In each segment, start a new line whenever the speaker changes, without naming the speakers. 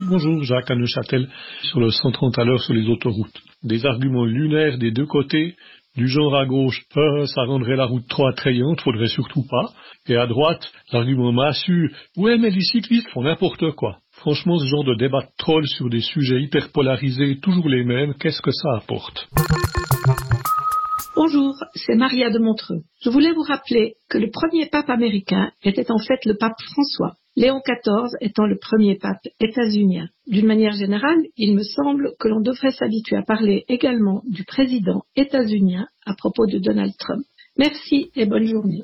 Bonjour, Jacques à Neuchâtel, sur le 130 à l'heure sur les autoroutes. Des arguments lunaires des deux côtés, du genre à gauche, ça rendrait la route trop attrayante, faudrait surtout pas. Et à droite, l'argument massue, ouais mais les cyclistes font n'importe quoi. Franchement, ce genre de débat de troll sur des sujets hyper polarisés, toujours les mêmes, qu'est-ce que ça apporte ?
Bonjour, c'est Maria de Montreux. Je voulais vous rappeler que le premier pape américain était en fait le pape François, Léon XIV étant le premier pape états-unien. D'une manière générale, il me semble que l'on devrait s'habituer à parler également du président états-unien à propos de Donald Trump. Merci et bonne journée.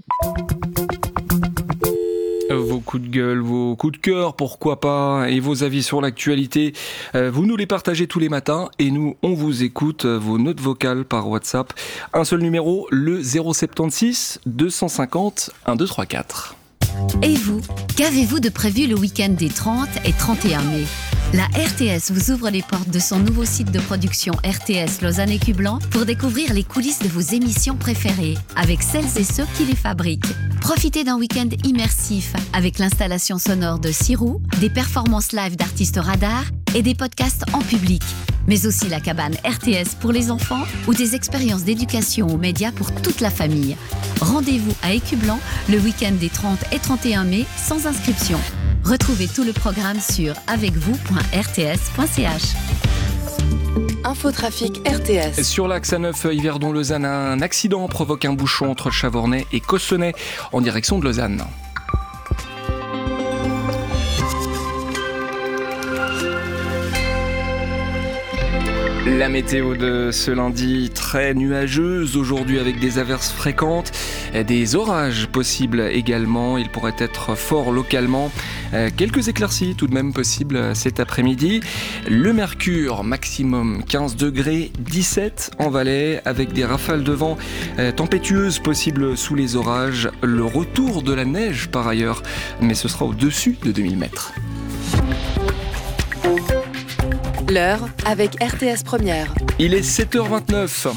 Vos coups de gueule, vos coups de cœur, pourquoi pas, et vos avis sur l'actualité, vous nous les partagez tous les matins et nous, on vous écoute, vos notes vocales par WhatsApp. Un seul numéro, le 076 250 1234.
Et vous, qu'avez-vous de prévu le week-end des 30 et 31 mai ? La RTS vous ouvre les portes de son nouveau site de production RTS Lausanne et Cublan pour découvrir les coulisses de vos émissions préférées avec celles et ceux qui les fabriquent. Profitez d'un week-end immersif avec l'installation sonore de Sirou, des performances live d'artistes radars et des podcasts en public. Mais aussi la cabane RTS pour les enfants ou des expériences d'éducation aux médias pour toute la famille. Rendez-vous à Écublan le week-end des 30 et 31 mai sans inscription. Retrouvez tout le programme sur avecvous.rts.ch.
Infotrafic RTS.
Sur l'axe A9 Yverdon-Lausanne, un accident provoque un bouchon entre Chavornay et Cossonay en direction de Lausanne. La météo de ce lundi, très nuageuse aujourd'hui avec des averses fréquentes, des orages possibles également, il pourrait être fort localement, quelques éclaircies tout de même possibles cet après-midi. Le mercure maximum 15 degrés, 17 en Valais avec des rafales de vent tempétueuses possibles sous les orages. Le retour de la neige par ailleurs, mais ce sera au-dessus de 2000 mètres.
L'heure avec RTS Première.
Il est 7h29.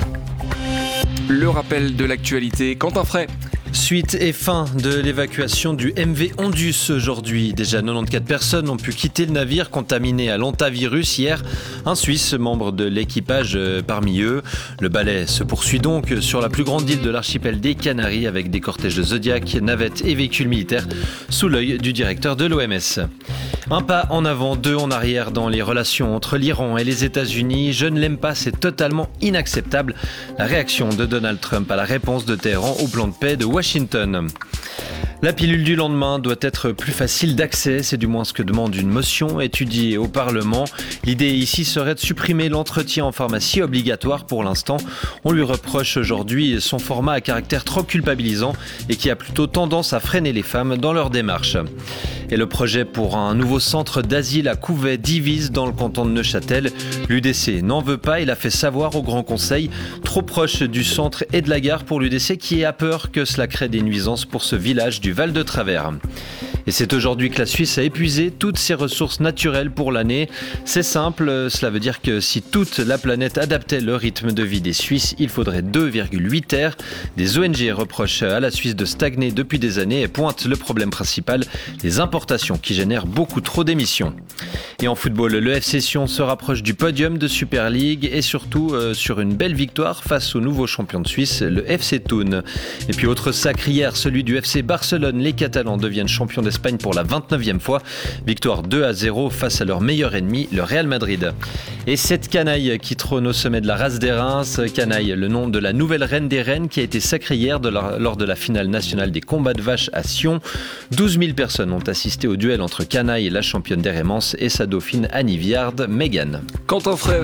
Le rappel de l'actualité, Quentin Fray.
Suite et fin de l'évacuation du MV Ondus aujourd'hui. Déjà 94 personnes ont pu quitter le navire contaminé à l'hantavirus hier. Un Suisse, membre de l'équipage parmi eux. Le balai se poursuit donc sur la plus grande île de l'archipel des Canaries avec des cortèges de Zodiac, navettes et véhicules militaires sous l'œil du directeur de l'OMS. Un pas en avant, deux en arrière dans les relations entre l'Iran et les États-Unis. Je ne l'aime pas, c'est totalement inacceptable. La réaction de Donald Trump à la réponse de Téhéran au plan de paix de Washington. La pilule du lendemain doit être plus facile d'accès, c'est du moins ce que demande une motion étudiée au Parlement. L'idée ici serait de supprimer l'entretien en pharmacie obligatoire pour l'instant. On lui reproche aujourd'hui son format à caractère trop culpabilisant et qui a plutôt tendance à freiner les femmes dans leur démarche. Et le projet pour un nouveau centre d'asile à Couvet divise dans le canton de Neuchâtel. L'UDC n'en veut pas, il a fait savoir au Grand Conseil, trop proche du centre et de la gare pour l'UDC qui a peur que cela crée des nuisances pour ce village du Val de Travers. Et c'est aujourd'hui que la Suisse a épuisé toutes ses ressources naturelles pour l'année. C'est simple, cela veut dire que si toute la planète adaptait le rythme de vie des Suisses, il faudrait 2,8 terres. Des ONG reprochent à la Suisse de stagner depuis des années et pointent le problème principal, les importations qui génèrent beaucoup trop d'émissions. Et en football, le FC Sion se rapproche du podium de Super League et surtout sur une belle victoire face au nouveau champion de Suisse, le FC Thun. Et puis autre sacre hier, celui du FC Barcelone. Les Catalans deviennent champions d'Espagne pour la 29e fois. Victoire 2-0 face à leur meilleur ennemi, le Real Madrid. Et cette canaille qui trône au sommet de la race des Reims. Canaille, le nom de la nouvelle reine des reines qui a été sacrée hier lors de la finale nationale des combats de vaches à Sion. 12 000 personnes ont assisté au duel entre Canaille, la championne d'Hérémence, et sa dauphine Annie Viard, Mégane.
Quentin Fray.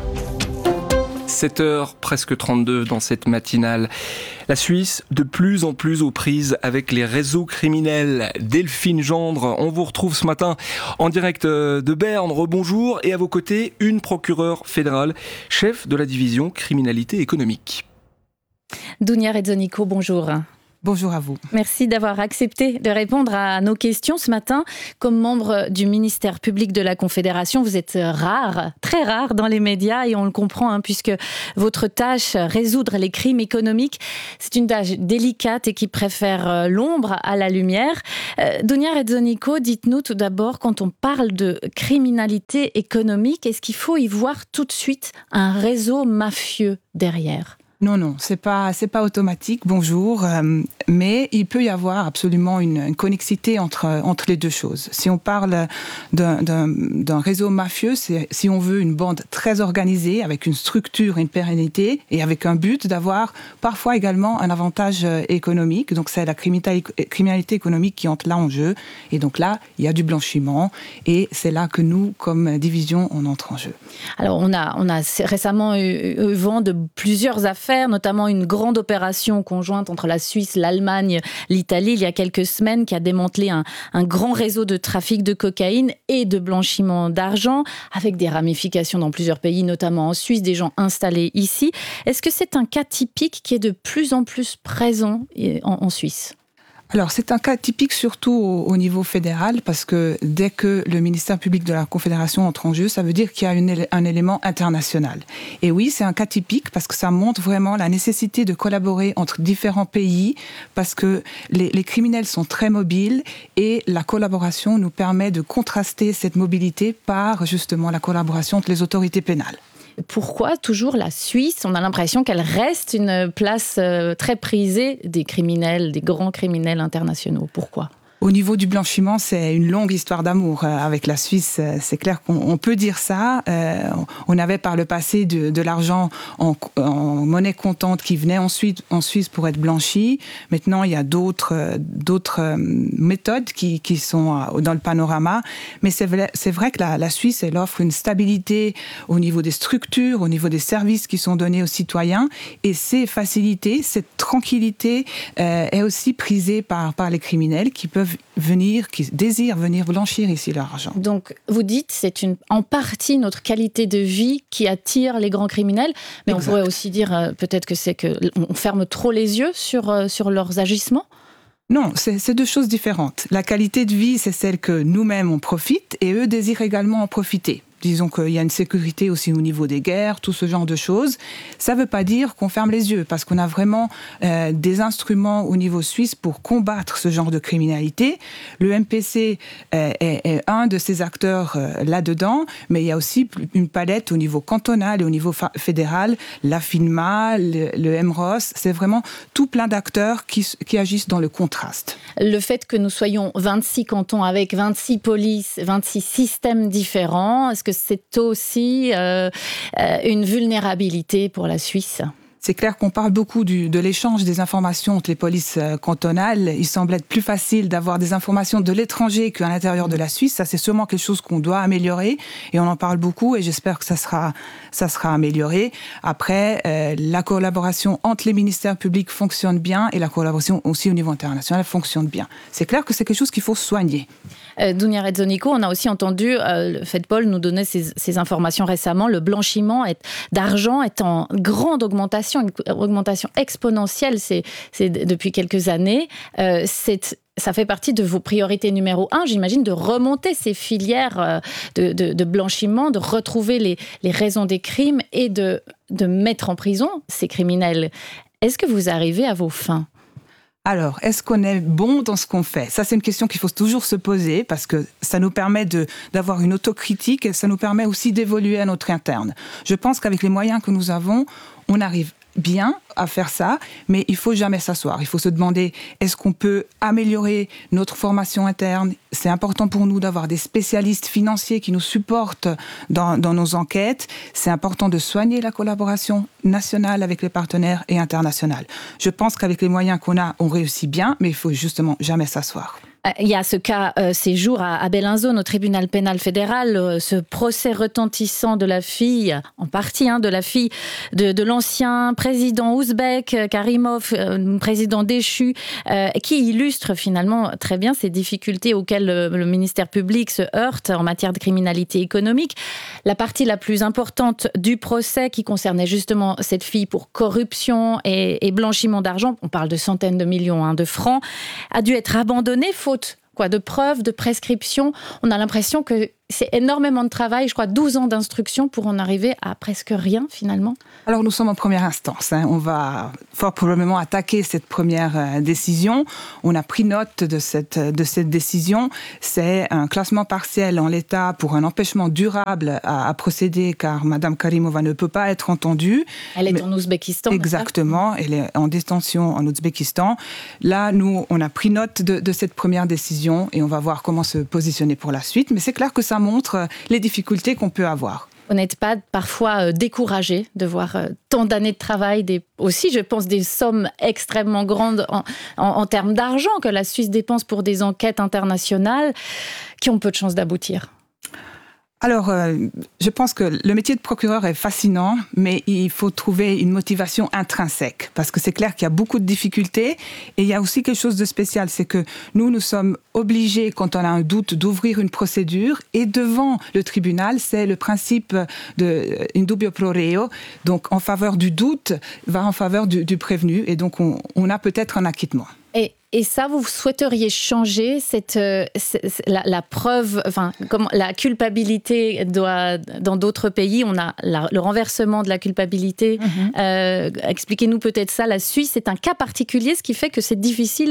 7h, presque 32 dans cette matinale. La Suisse, de plus en plus aux prises avec les réseaux criminels. Delphine Gendre, on vous retrouve ce matin en direct de Berne. Rebonjour. Et à vos côtés, une procureure fédérale, chef de la division criminalité économique.
Dounia Rezzonico, bonjour. Bonjour à vous.
Merci d'avoir accepté de répondre à nos questions ce matin. Comme membre du ministère public de la Confédération, vous êtes rare, très rare dans les médias et on le comprend puisque votre tâche, résoudre les crimes économiques, c'est une tâche délicate et qui préfère l'ombre à la lumière. Dunia Redzonico, dites-nous tout d'abord, quand on parle de criminalité économique, est-ce qu'il faut y voir tout de suite un réseau mafieux derrière ?
Non, c'est pas automatique, bonjour, mais il peut y avoir absolument une connexité entre les deux choses. Si on parle d'un réseau mafieux, c'est, si on veut, une bande très organisée, avec une structure, une pérennité, et avec un but d'avoir parfois également un avantage économique. Donc c'est la criminalité économique qui entre là en jeu, et donc là, il y a du blanchiment, et c'est là que nous, comme division, on entre en jeu.
Alors on a récemment eu vent de plusieurs affaires, notamment une grande opération conjointe entre la Suisse, l'Allemagne, l'Italie, il y a quelques semaines, qui a démantelé un grand réseau de trafic de cocaïne et de blanchiment d'argent, avec des ramifications dans plusieurs pays, notamment en Suisse, des gens installés ici. Est-ce que c'est un cas typique qui est de plus en plus présent en Suisse ?
Alors, c'est un cas typique surtout au niveau fédéral, parce que dès que le ministère public de la Confédération entre en jeu, ça veut dire qu'il y a un élément international. Et oui, c'est un cas typique parce que ça montre vraiment la nécessité de collaborer entre différents pays, parce que les criminels sont très mobiles et la collaboration nous permet de contraster cette mobilité par justement la collaboration entre les autorités pénales.
Pourquoi toujours la Suisse ? On a l'impression qu'elle reste une place très prisée des criminels, des grands criminels internationaux. Pourquoi ?
Au niveau du blanchiment, c'est une longue histoire d'amour avec la Suisse. C'est clair qu'on peut dire ça. On avait par le passé de l'argent en monnaie comptante qui venait ensuite en Suisse pour être blanchi. Maintenant, il y a d'autres méthodes qui sont dans le panorama. Mais c'est vrai que la Suisse, elle offre une stabilité au niveau des structures, au niveau des services qui sont donnés aux citoyens. Et ces facilités, cette tranquillité est aussi prisée par les criminels qui désirent venir blanchir ici leur argent.
Donc, vous dites, c'est en partie notre qualité de vie qui attire les grands criminels, mais exact. On pourrait aussi dire peut-être que c'est qu'on ferme trop les yeux sur leurs agissements ?
Non, c'est deux choses différentes. La qualité de vie, c'est celle que nous-mêmes on profite, et eux désirent également en profiter. Disons qu'il y a une sécurité aussi au niveau des guerres, tout ce genre de choses. Ça ne veut pas dire qu'on ferme les yeux, parce qu'on a vraiment des instruments au niveau suisse pour combattre ce genre de criminalité. Le MPC est un de ces acteurs là-dedans, mais il y a aussi une palette au niveau cantonal et au niveau fédéral, la FINMA, le MROS, c'est vraiment tout plein d'acteurs qui agissent dans le contraste.
Le fait que nous soyons 26 cantons avec 26 polices, 26 systèmes différents, est-ce que c'est aussi une vulnérabilité pour la Suisse ?
C'est clair qu'on parle beaucoup de l'échange des informations entre les polices cantonales. Il semble être plus facile d'avoir des informations de l'étranger qu'à l'intérieur de la Suisse. Ça, c'est sûrement quelque chose qu'on doit améliorer et on en parle beaucoup et j'espère que ça sera amélioré. Après, la collaboration entre les ministères publics fonctionne bien et la collaboration aussi au niveau international fonctionne bien. C'est clair que c'est quelque chose qu'il faut soigner.
Dunia Redzonico, on a aussi entendu le FEDPOL nous donner ces informations récemment. Le blanchiment d'argent est en grande augmentation, une augmentation exponentielle c'est depuis quelques années. Ça fait partie de vos priorités numéro 1, j'imagine, de remonter ces filières de blanchiment, de retrouver les raisons des crimes et de mettre en prison ces criminels. Est-ce que vous arrivez à vos fins ?
Alors, est-ce qu'on est bon dans ce qu'on fait ? Ça, c'est une question qu'il faut toujours se poser parce que ça nous permet d'avoir une autocritique et ça nous permet aussi d'évoluer à notre interne. Je pense qu'avec les moyens que nous avons, on arrive bien à faire ça, mais il faut jamais s'asseoir. Il faut se demander, est-ce qu'on peut améliorer notre formation interne ? C'est important pour nous d'avoir des spécialistes financiers qui nous supportent dans nos enquêtes. C'est important de soigner la collaboration nationale avec les partenaires et internationale. Je pense qu'avec les moyens qu'on a, on réussit bien, mais il faut justement jamais s'asseoir.
Il y a ce cas ces jours à Bellinzone, au tribunal pénal fédéral, ce procès retentissant de la fille, en partie, de la fille de l'ancien président ouzbek, Karimov, président déchu, qui illustre finalement très bien ces difficultés auxquelles le ministère public se heurte en matière de criminalité économique. La partie la plus importante du procès qui concernait justement cette fille pour corruption et blanchiment d'argent, on parle de centaines de millions de francs, a dû être abandonnée faute de preuves, de prescriptions. On a l'impression que c'est énormément de travail, je crois 12 ans d'instruction pour en arriver à presque rien finalement.
Alors nous sommes en première instance, on va fort probablement attaquer cette première décision. On a pris note de cette décision. C'est un classement partiel en l'état pour un empêchement durable à procéder car Madame Karimova ne peut pas être entendue.
Elle est en Ouzbékistan.
Exactement, elle est en détention en Ouzbékistan. Là, nous, on a pris note de cette première décision et on va voir comment se positionner pour la suite. Mais c'est clair que ça montre les difficultés qu'on peut avoir.
Vous n'êtes pas parfois découragé de voir tant d'années de travail, aussi je pense des sommes extrêmement grandes en termes d'argent que la Suisse dépense pour des enquêtes internationales qui ont peu de chances d'aboutir?
Alors, je pense que le métier de procureur est fascinant, mais il faut trouver une motivation intrinsèque, parce que c'est clair qu'il y a beaucoup de difficultés, et il y a aussi quelque chose de spécial, c'est que nous sommes obligés, quand on a un doute, d'ouvrir une procédure, et devant le tribunal, c'est le principe de indubio pro reo, donc en faveur du doute, va en faveur du prévenu, et donc on a peut-être un acquittement.
Et ça, vous souhaiteriez changer la preuve, comment la culpabilité dans d'autres pays, on a le renversement de la culpabilité. Expliquez-nous peut-être ça. La Suisse est un cas particulier, ce qui fait que c'est difficile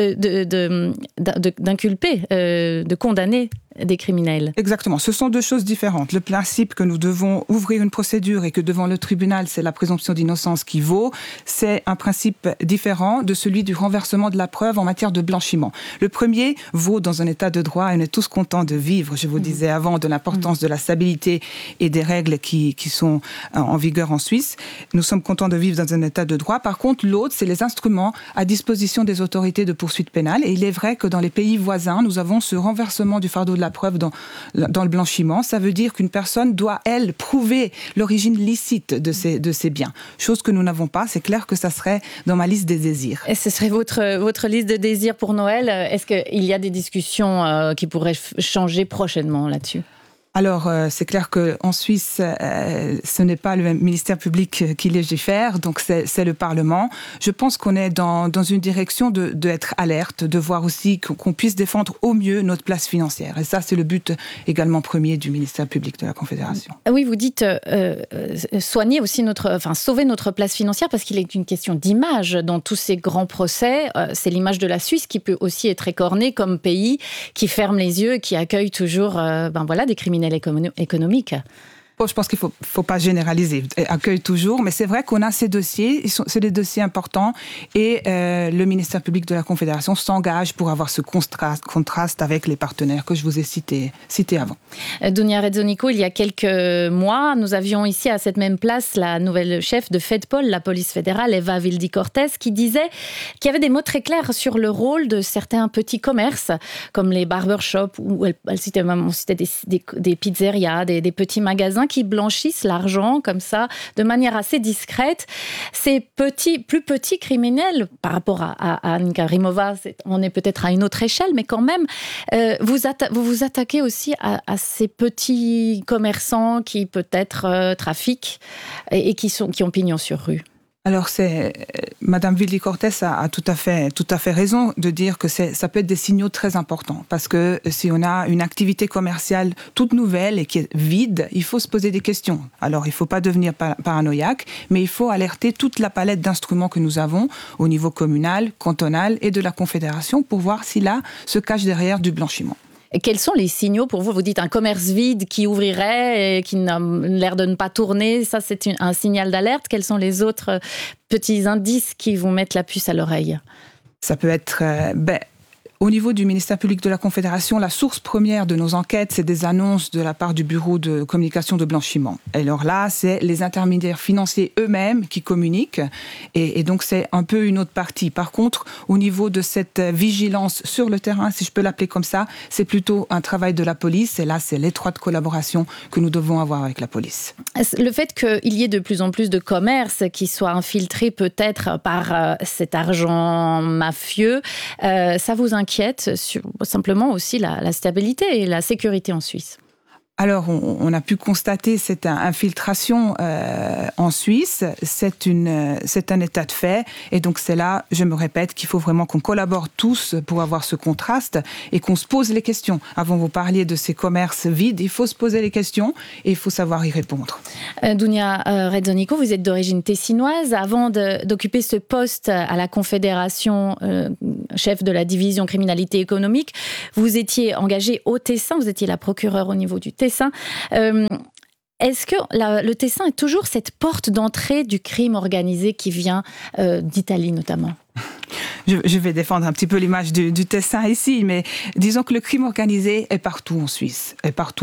d'inculper, de condamner des criminels.
Exactement. Ce sont deux choses différentes. Le principe que nous devons ouvrir une procédure et que devant le tribunal, c'est la présomption d'innocence qui vaut, c'est un principe différent de celui du renversement de la preuve en matière de blanchiment. Le premier vaut dans un état de droit et on est tous contents de vivre. Je vous disais avant de l'importance de la stabilité et des règles qui sont en vigueur en Suisse. Nous sommes contents de vivre dans un état de droit. Par contre, l'autre, c'est les instruments à disposition des autorités de poursuite pénale. Et il est vrai que dans les pays voisins, nous avons ce renversement du fardeau de la preuve dans le blanchiment. Ça veut dire qu'une personne doit, elle, prouver l'origine licite de ses biens. Chose que nous n'avons pas. C'est clair que ça serait dans ma liste des désirs.
Et ce serait votre liste de désirs pour Noël. Est-ce qu'il y a des discussions qui pourraient changer prochainement là-dessus ?
Alors, c'est clair qu'en Suisse, ce n'est pas le ministère public qui légifère, donc c'est le Parlement. Je pense qu'on est dans une direction d'être alerte, de voir aussi qu'on puisse défendre au mieux notre place financière. Et ça, c'est le but également premier du ministère public de la Confédération.
Oui, vous dites soigner aussi sauver notre place financière, parce qu'il est une question d'image dans tous ces grands procès. C'est l'image de la Suisse qui peut aussi être écornée comme pays qui ferme les yeux et qui accueille toujours des criminels économique.
Bon, je pense qu'il faut pas généraliser. Accueille toujours, mais c'est vrai qu'on a ces dossiers, c'est des dossiers importants et le ministère public de la Confédération s'engage pour avoir ce contraste avec les partenaires que je vous ai cités avant.
Dunia Rezzonico, il y a quelques mois, nous avions ici à cette même place la nouvelle chef de FedPol, la police fédérale, Eva Wildy-Cortés, qui disait qu'il y avait des mots très clairs sur le rôle de certains petits commerces, comme les barbershops, où on citait des pizzerias, des petits magasins qui blanchissent l'argent comme ça, de manière assez discrète. Ces plus petits criminels, par rapport à Anne Karimova, on est peut-être à une autre échelle, mais quand même, vous vous attaquez aussi à ces petits commerçants qui peut-être trafiquent et qui ont pignon sur rue.
Alors, Madame Wildy-Cortés a tout à fait raison de dire que ça peut être des signaux très importants. Parce que si on a une activité commerciale toute nouvelle et qui est vide, il faut se poser des questions. Alors, il ne faut pas devenir paranoïaque, mais il faut alerter toute la palette d'instruments que nous avons au niveau communal, cantonal et de la Confédération pour voir si là se cache derrière du blanchiment.
Et quels sont les signaux pour vous ? Vous dites un commerce vide qui ouvrirait et qui n'a l'air de ne pas tourner, ça c'est un signal d'alerte. Quels sont les autres petits indices qui vont mettre la puce à l'oreille ?
Ça peut être Au niveau du ministère public de la Confédération, la source première de nos enquêtes, c'est des annonces de la part du Bureau de communication de blanchiment. Et alors là, c'est les intermédiaires financiers eux-mêmes qui communiquent. Et donc, c'est un peu une autre partie. Par contre, au niveau de cette vigilance sur le terrain, si je peux l'appeler comme ça, c'est plutôt un travail de la police. Et là, c'est l'étroite collaboration que nous devons avoir avec la police.
Le fait qu'il y ait de plus en plus de commerces qui soient infiltrés peut-être par cet argent mafieux, ça vous inquiète sur simplement aussi la stabilité et la sécurité en Suisse?
Alors, on a pu constater cette infiltration en Suisse. C'est un état de fait. Et donc, c'est là, je me répète, qu'il faut vraiment qu'on collabore tous pour avoir ce contraste et qu'on se pose les questions. Avant, vous parliez de ces commerces vides. Il faut se poser les questions et il faut savoir y répondre.
Dounia Redzoniko, vous êtes d'origine tessinoise. Avant d'occuper ce poste à la Confédération, chef de la division criminalité économique, vous étiez engagée au Tessin. Vous étiez la procureure au niveau du Tessin. Est-ce que le Tessin est toujours cette porte d'entrée du crime organisé qui vient d'Italie notamment ?
Je vais défendre un petit peu l'image du Tessin ici, mais disons que le crime organisé est partout en Suisse.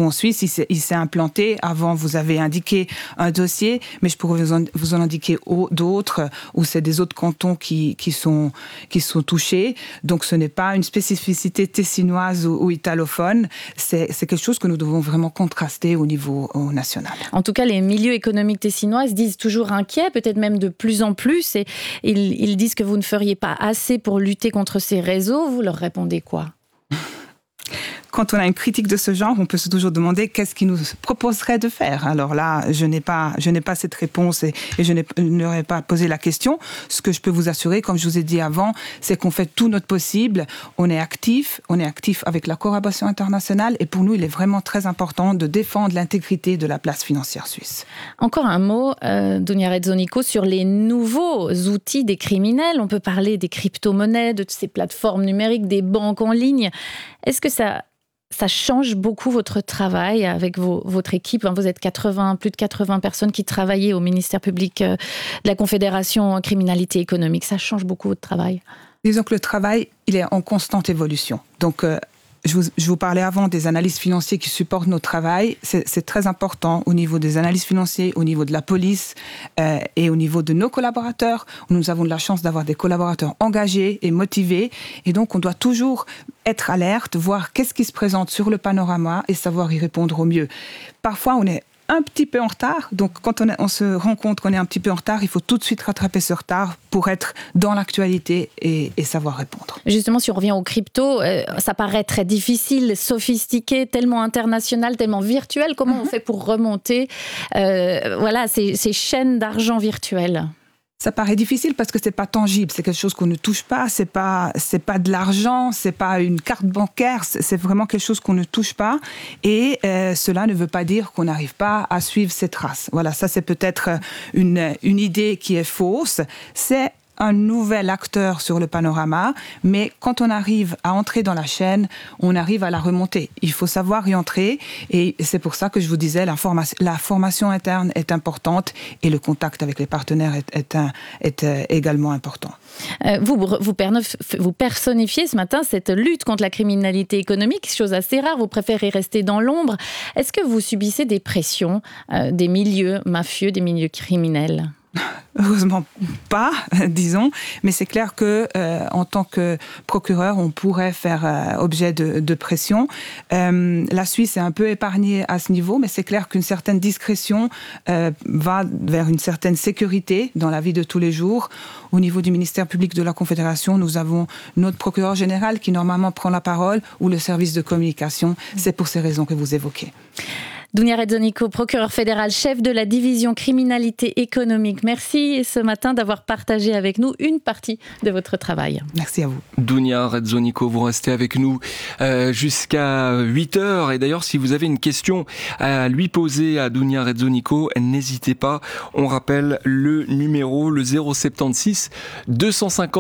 Il s'est implanté. Avant, vous avez indiqué un dossier, mais je pourrais vous en indiquer d'autres, où c'est des autres cantons qui sont touchés. Donc, ce n'est pas une spécificité tessinoise ou italophone. C'est quelque chose que nous devons vraiment contraster au niveau national.
En tout cas, les milieux économiques tessinois se disent toujours inquiets, peut-être même de plus en plus, et ils disent que vous ne feriez pas assez pour lutter contre ces réseaux. Vous leur répondez quoi ?
Quand on a une critique de ce genre, on peut se toujours demander qu'est-ce qu'ils nous proposeraient de faire. Alors là, je n'ai pas cette réponse et je n'aurais pas posé la question. Ce que je peux vous assurer, comme je vous ai dit avant, c'est qu'on fait tout notre possible. On est actif avec la collaboration internationale et pour nous, il est vraiment très important de défendre l'intégrité de la place financière suisse.
Encore un mot, Dounia Redzoniko, sur les nouveaux outils des criminels. On peut parler des crypto-monnaies, de ces plateformes numériques, des banques en ligne. Est-ce que ça change beaucoup votre travail avec votre équipe? Vous êtes plus de 80 personnes qui travaillaient au ministère public de la Confédération criminalité économique. Ça change beaucoup votre travail?
Disons que le travail, il est en constante évolution. Donc, je vous parlais avant des analystes financiers qui supportent notre travail. C'est très important au niveau des analystes financiers, au niveau de la police et au niveau de nos collaborateurs. Nous avons de la chance d'avoir des collaborateurs engagés et motivés. Et donc, on doit toujours être alerte, voir qu'est-ce qui se présente sur le panorama et savoir y répondre au mieux. Parfois, on est un petit peu en retard. Donc, quand on se rend compte qu'on est un petit peu en retard, il faut tout de suite rattraper ce retard pour être dans l'actualité et savoir répondre.
Justement, si on revient aux cryptos, ça paraît très difficile, sophistiqué, tellement international, tellement virtuel. Comment on fait pour remonter ces chaînes d'argent virtuelles ?
Ça paraît difficile parce que c'est pas tangible, c'est quelque chose qu'on ne touche pas, c'est pas de l'argent, c'est pas une carte bancaire, c'est vraiment quelque chose qu'on ne touche pas et cela ne veut pas dire qu'on n'arrive pas à suivre ces traces. Voilà, ça c'est peut-être une idée qui est fausse. C'est un nouvel acteur sur le panorama, mais quand on arrive à entrer dans la chaîne, on arrive à la remonter. Il faut savoir y entrer et c'est pour ça que je vous disais, la formation interne est importante et le contact avec les partenaires est également important.
Vous personnifiez ce matin cette lutte contre la criminalité économique, chose assez rare, vous préférez rester dans l'ombre. Est-ce que vous subissez des pressions des milieux mafieux, des milieux criminels ?
Heureusement pas, disons, mais c'est clair que en tant que procureur, on pourrait faire objet de pression. La Suisse est un peu épargnée à ce niveau, mais c'est clair qu'une certaine discrétion va vers une certaine sécurité dans la vie de tous les jours. Au niveau du ministère public de la Confédération, nous avons notre procureur général qui normalement prend la parole ou le service de communication. C'est pour ces raisons que vous évoquez.
Dounia Redzoniko, procureur fédéral, chef de la division criminalité économique. Merci ce matin d'avoir partagé avec nous une partie de votre travail.
Merci à vous.
Dounia Redzoniko, vous restez avec nous jusqu'à 8h. Et d'ailleurs, si vous avez une question à lui poser à Dounia Redzoniko, n'hésitez pas. On rappelle le numéro, le 076 250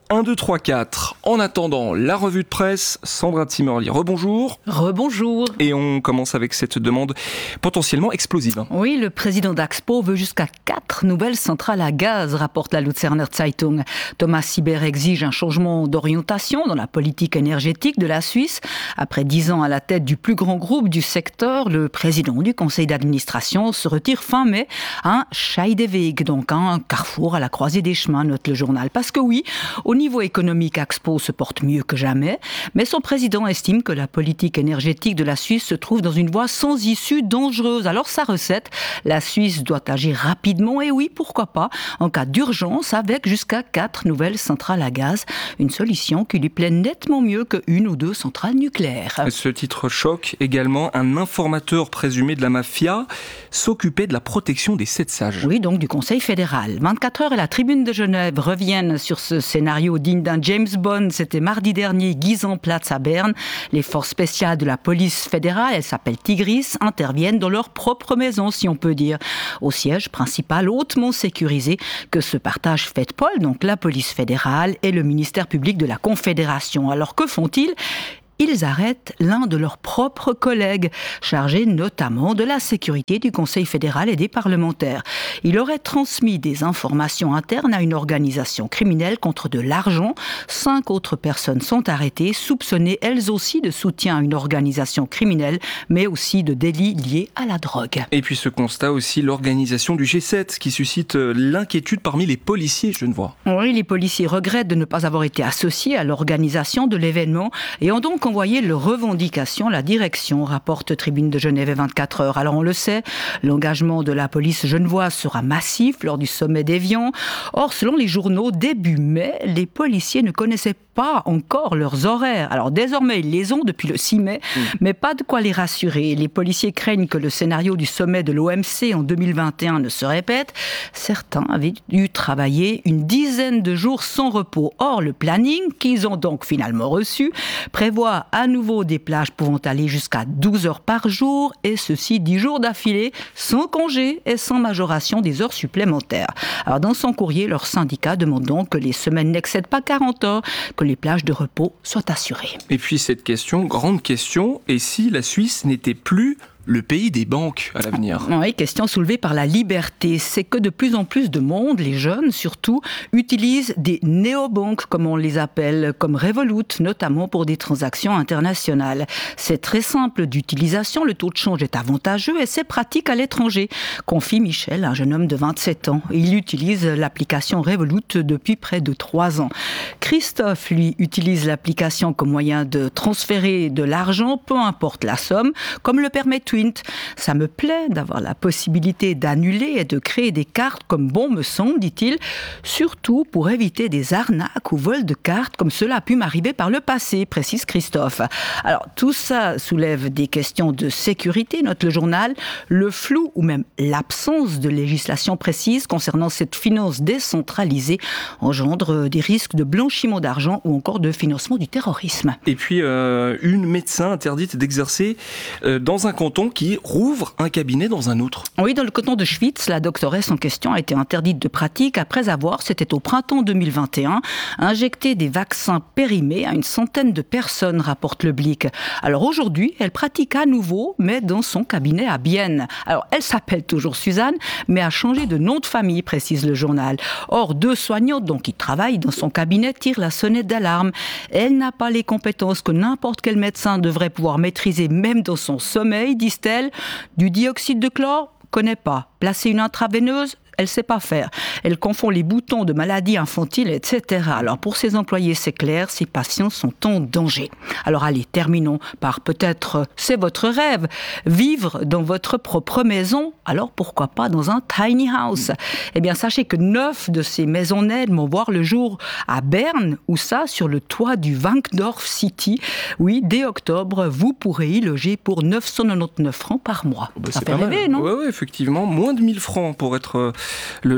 1, 2, 3, 4. En attendant, la revue de presse, Sandra Zimmerli. Rebonjour.
Rebonjour.
Et on commence avec cette demande potentiellement explosive.
Oui, le président d'Axpo veut jusqu'à 4 nouvelles centrales à gaz, rapporte la Luzerner Zeitung. Thomas Sieber exige un changement d'orientation dans la politique énergétique de la Suisse. Après 10 ans à la tête du plus grand groupe du secteur, le président du conseil d'administration se retire fin mai à un Scheideweg, donc un carrefour à la croisée des chemins, note le journal. Parce que oui, au niveau économique, Axpo se porte mieux que jamais, mais son président estime que la politique énergétique de la Suisse se trouve dans une voie sans issue dangereuse. Alors sa recette, la Suisse doit agir rapidement, et oui, pourquoi pas, en cas d'urgence, avec jusqu'à 4 nouvelles centrales à gaz. Une solution qui lui plaît nettement mieux que 1 ou 2 centrales nucléaires.
Ce titre choque également. Un informateur présumé de la mafia s'occupait de la protection des 7 sages.
Oui, donc du Conseil fédéral. 24 heures et la Tribune de Genève reviennent sur ce scénario digne d'un James Bond. C'était mardi dernier, Guisenplatz à Berne. Les forces spéciales de la police fédérale, elles s'appellent Tigris, interviennent dans leur propre maison, si on peut dire. Au siège principal, hautement sécurisé, que se partagent FEDPOL, donc la police fédérale, et le ministère public de la Confédération. Alors que font-ils ? Ils arrêtent l'un de leurs propres collègues, chargé notamment de la sécurité du Conseil fédéral et des parlementaires. Il aurait transmis des informations internes à une organisation criminelle contre de l'argent. 5 autres personnes sont arrêtées, soupçonnées elles aussi de soutien à une organisation criminelle, mais aussi de délits liés à la drogue.
Et puis ce constat aussi, l'organisation du G7, qui suscite l'inquiétude parmi les policiers genevois.
Oui, les policiers regrettent de ne pas avoir été associés à l'organisation de l'événement et ont donc envoyé leurs revendications à la direction, rapporte Tribune de Genève et 24 heures. Alors on le sait, l'engagement de la police genevoise sera massif lors du sommet d'Évian. Or, selon les journaux, début mai, les policiers ne connaissaient pas encore leurs horaires. Alors désormais, ils les ont depuis le 6 mai, mais pas de quoi les rassurer. Les policiers craignent que le scénario du sommet de l'OMC en 2021 ne se répète. Certains avaient dû travailler une dizaine de jours sans repos. Or, le planning, qu'ils ont donc finalement reçu, prévoit à nouveau des plages pouvant aller jusqu'à 12 heures par jour, et ceci 10 jours d'affilée, sans congé et sans majoration des heures supplémentaires. Alors dans son courrier, leur syndicat demande donc que les semaines n'excèdent pas 40 heures, que les plages de repos soient assurées.
Et puis cette question, grande question, et si la Suisse n'était plus le pays des banques à l'avenir?
Oui, question soulevée par la Liberté. C'est que de plus en plus de monde, les jeunes surtout, utilisent des néobanques, comme on les appelle, comme Revolut, notamment pour des transactions internationales. C'est très simple d'utilisation, le taux de change est avantageux et c'est pratique à l'étranger, confie Michel, un jeune homme de 27 ans. Il utilise l'application Revolut depuis près de 3 ans. Christophe, lui, utilise l'application comme moyen de transférer de l'argent, peu importe la somme, comme le permet Twint. Ça me plaît d'avoir la possibilité d'annuler et de créer des cartes comme bon me semble, dit-il, surtout pour éviter des arnaques ou vols de cartes comme cela a pu m'arriver par le passé, précise Christophe. Alors tout ça soulève des questions de sécurité, note le journal. Le flou ou même l'absence de législation précise concernant cette finance décentralisée engendre des risques de blanchiment d'argent ou encore de financement du terrorisme.
Et puis une médecin interdite d'exercer dans un canton qui rouvre un cabinet dans un autre.
Oui, dans le canton de Schwytz, la doctoresse en question a été interdite de pratique après avoir, c'était au printemps 2021, injecté des vaccins périmés à une centaine de personnes, rapporte le Blick. Alors aujourd'hui, elle pratique à nouveau, mais dans son cabinet à Bienne. Alors elle s'appelle toujours Suzanne, mais a changé de nom de famille, précise le journal. Or, 2 soignantes donc, qui travaillent dans son cabinet tirent la sonnette d'alarme. Elle n'a pas les compétences que n'importe quel médecin devrait pouvoir maîtriser, même dans son sommeil, disent-elles. Du dioxyde de chlore, connaît pas. Placer une intraveineuse, elle sait pas faire. Elle confond les boutons de maladies infantiles, etc. Alors pour ses employés, c'est clair, ces patients sont en danger. Alors allez, terminons par peut-être, c'est votre rêve, vivre dans votre propre maison. Alors pourquoi pas dans un tiny house? Eh bien sachez que 9 de ces maisonnettes vont voir le jour à Berne, ou ça sur le toit du Wankdorf City. Oui, dès octobre, vous pourrez y loger pour 999 francs par mois.
Bah,
ça fait rêver, non?
Oui, effectivement, moins de 1000 francs pour être logé donc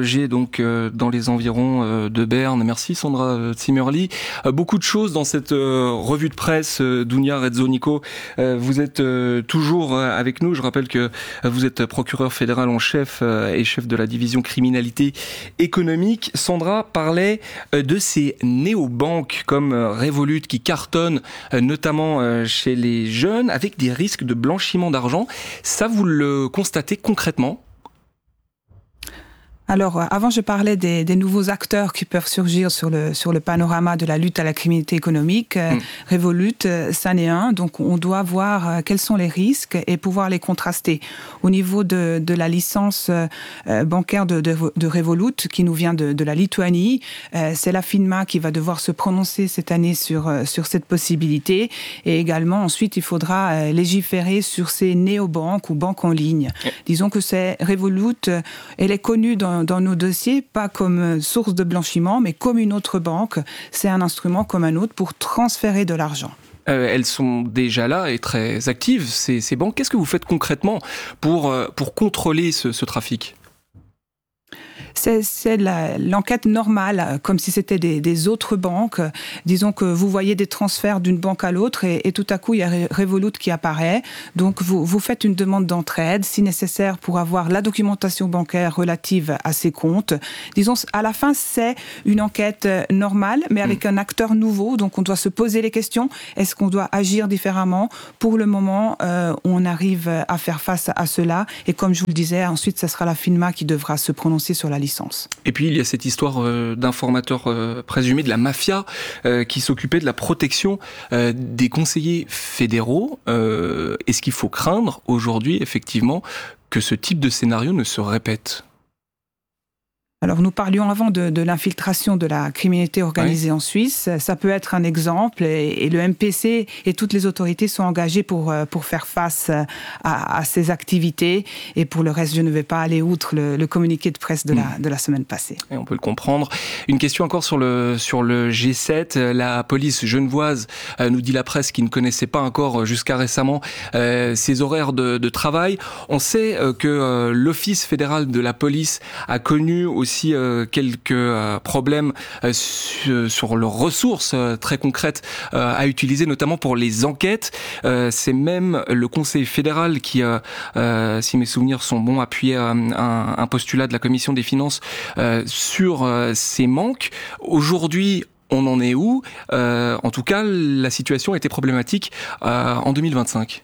donc dans les environs de Berne. Merci Sandra Zimmerli. Beaucoup de choses dans cette revue de presse. Dounia Rezonico, vous êtes toujours avec nous. Je rappelle que vous êtes procureur fédéral en chef et chef de la division criminalité économique. Sandra parlait de ces néobanques comme Revolut qui cartonnent notamment chez les jeunes avec des risques de blanchiment d'argent. Ça, vous le constatez concrètement ?
Alors, avant, je parlais des nouveaux acteurs qui peuvent surgir sur le panorama de la lutte à la criminalité économique. Revolut, ça n'est un. Donc, on doit voir quels sont les risques et pouvoir les contraster. Au niveau de la licence bancaire de Revolut, qui nous vient de la Lituanie, c'est la FINMA qui va devoir se prononcer cette année sur cette possibilité. Et également, ensuite, il faudra légiférer sur ces néobanques ou banques en ligne. Disons que c'est Revolut, elle est connue dans nos dossiers, pas comme source de blanchiment, mais comme une autre banque. C'est un instrument comme un autre pour transférer de l'argent.
Elles sont déjà là et très actives, ces banques. Qu'est-ce que vous faites concrètement pour contrôler ce trafic ?
C'est l'enquête normale, comme si c'était des autres banques. Disons que vous voyez des transferts d'une banque à l'autre et tout à coup, il y a Revolut qui apparaît. Donc, vous faites une demande d'entraide, si nécessaire, pour avoir la documentation bancaire relative à ces comptes. Disons, à la fin, c'est une enquête normale, mais avec un acteur nouveau. Donc, on doit se poser les questions. Est-ce qu'on doit agir différemment ? Pour le moment, on arrive à faire face à cela. Et comme je vous le disais, ensuite, ce sera la FINMA qui devra se prononcer sur la licence.
Et puis il y a cette histoire d'informateurs présumés de la mafia qui s'occupait de la protection des conseillers fédéraux. Est-ce qu'il faut craindre aujourd'hui effectivement que ce type de scénario ne se répète ?
Alors, nous parlions avant de l'infiltration de la criminalité organisée en Suisse. Ça peut être un exemple et le MPC et toutes les autorités sont engagées pour faire face à ces activités. Et pour le reste, je ne vais pas aller outre le communiqué de presse de la semaine passée.
Et on peut le comprendre. Une question encore sur le G7. La police genevoise, nous dit la presse, qui ne connaissait pas encore jusqu'à récemment ses horaires de travail. On sait que l'Office fédéral de la police a connu aussi quelques problèmes sur leurs ressources très concrètes à utiliser, notamment pour les enquêtes. C'est même le Conseil fédéral qui, si mes souvenirs sont bons, appuyait un postulat de la Commission des finances sur ces manques. Aujourd'hui, on en est où ? En tout cas, la situation était problématique en 2025.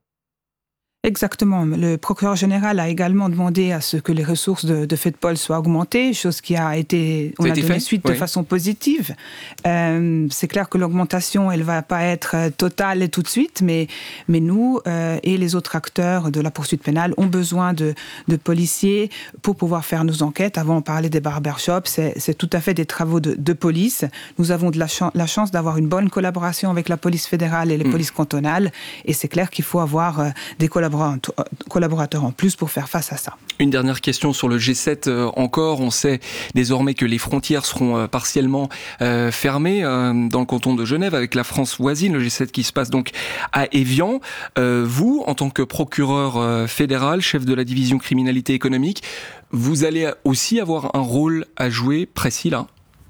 Exactement. Le procureur général a également demandé à ce que les ressources de FEDPOL soient augmentées, chose qui a été, on a donné suite de façon positive. C'est clair que l'augmentation, elle va pas être totale et tout de suite, mais nous et les autres acteurs de la poursuite pénale ont besoin de policiers pour pouvoir faire nos enquêtes. Avant, on parlait des barbershops, c'est tout à fait des travaux de police. Nous avons la chance d'avoir une bonne collaboration avec la police fédérale et les polices cantonales, et c'est clair qu'il faut avoir des collaborateurs en plus pour faire face à ça.
Une dernière question sur le G7 encore. On sait désormais que les frontières seront partiellement fermées dans le canton de Genève avec la France voisine. Le G7 qui se passe donc à Évian. Vous, en tant que procureur fédéral, chef de la division criminalité économique, vous allez aussi avoir un rôle à jouer précis là ?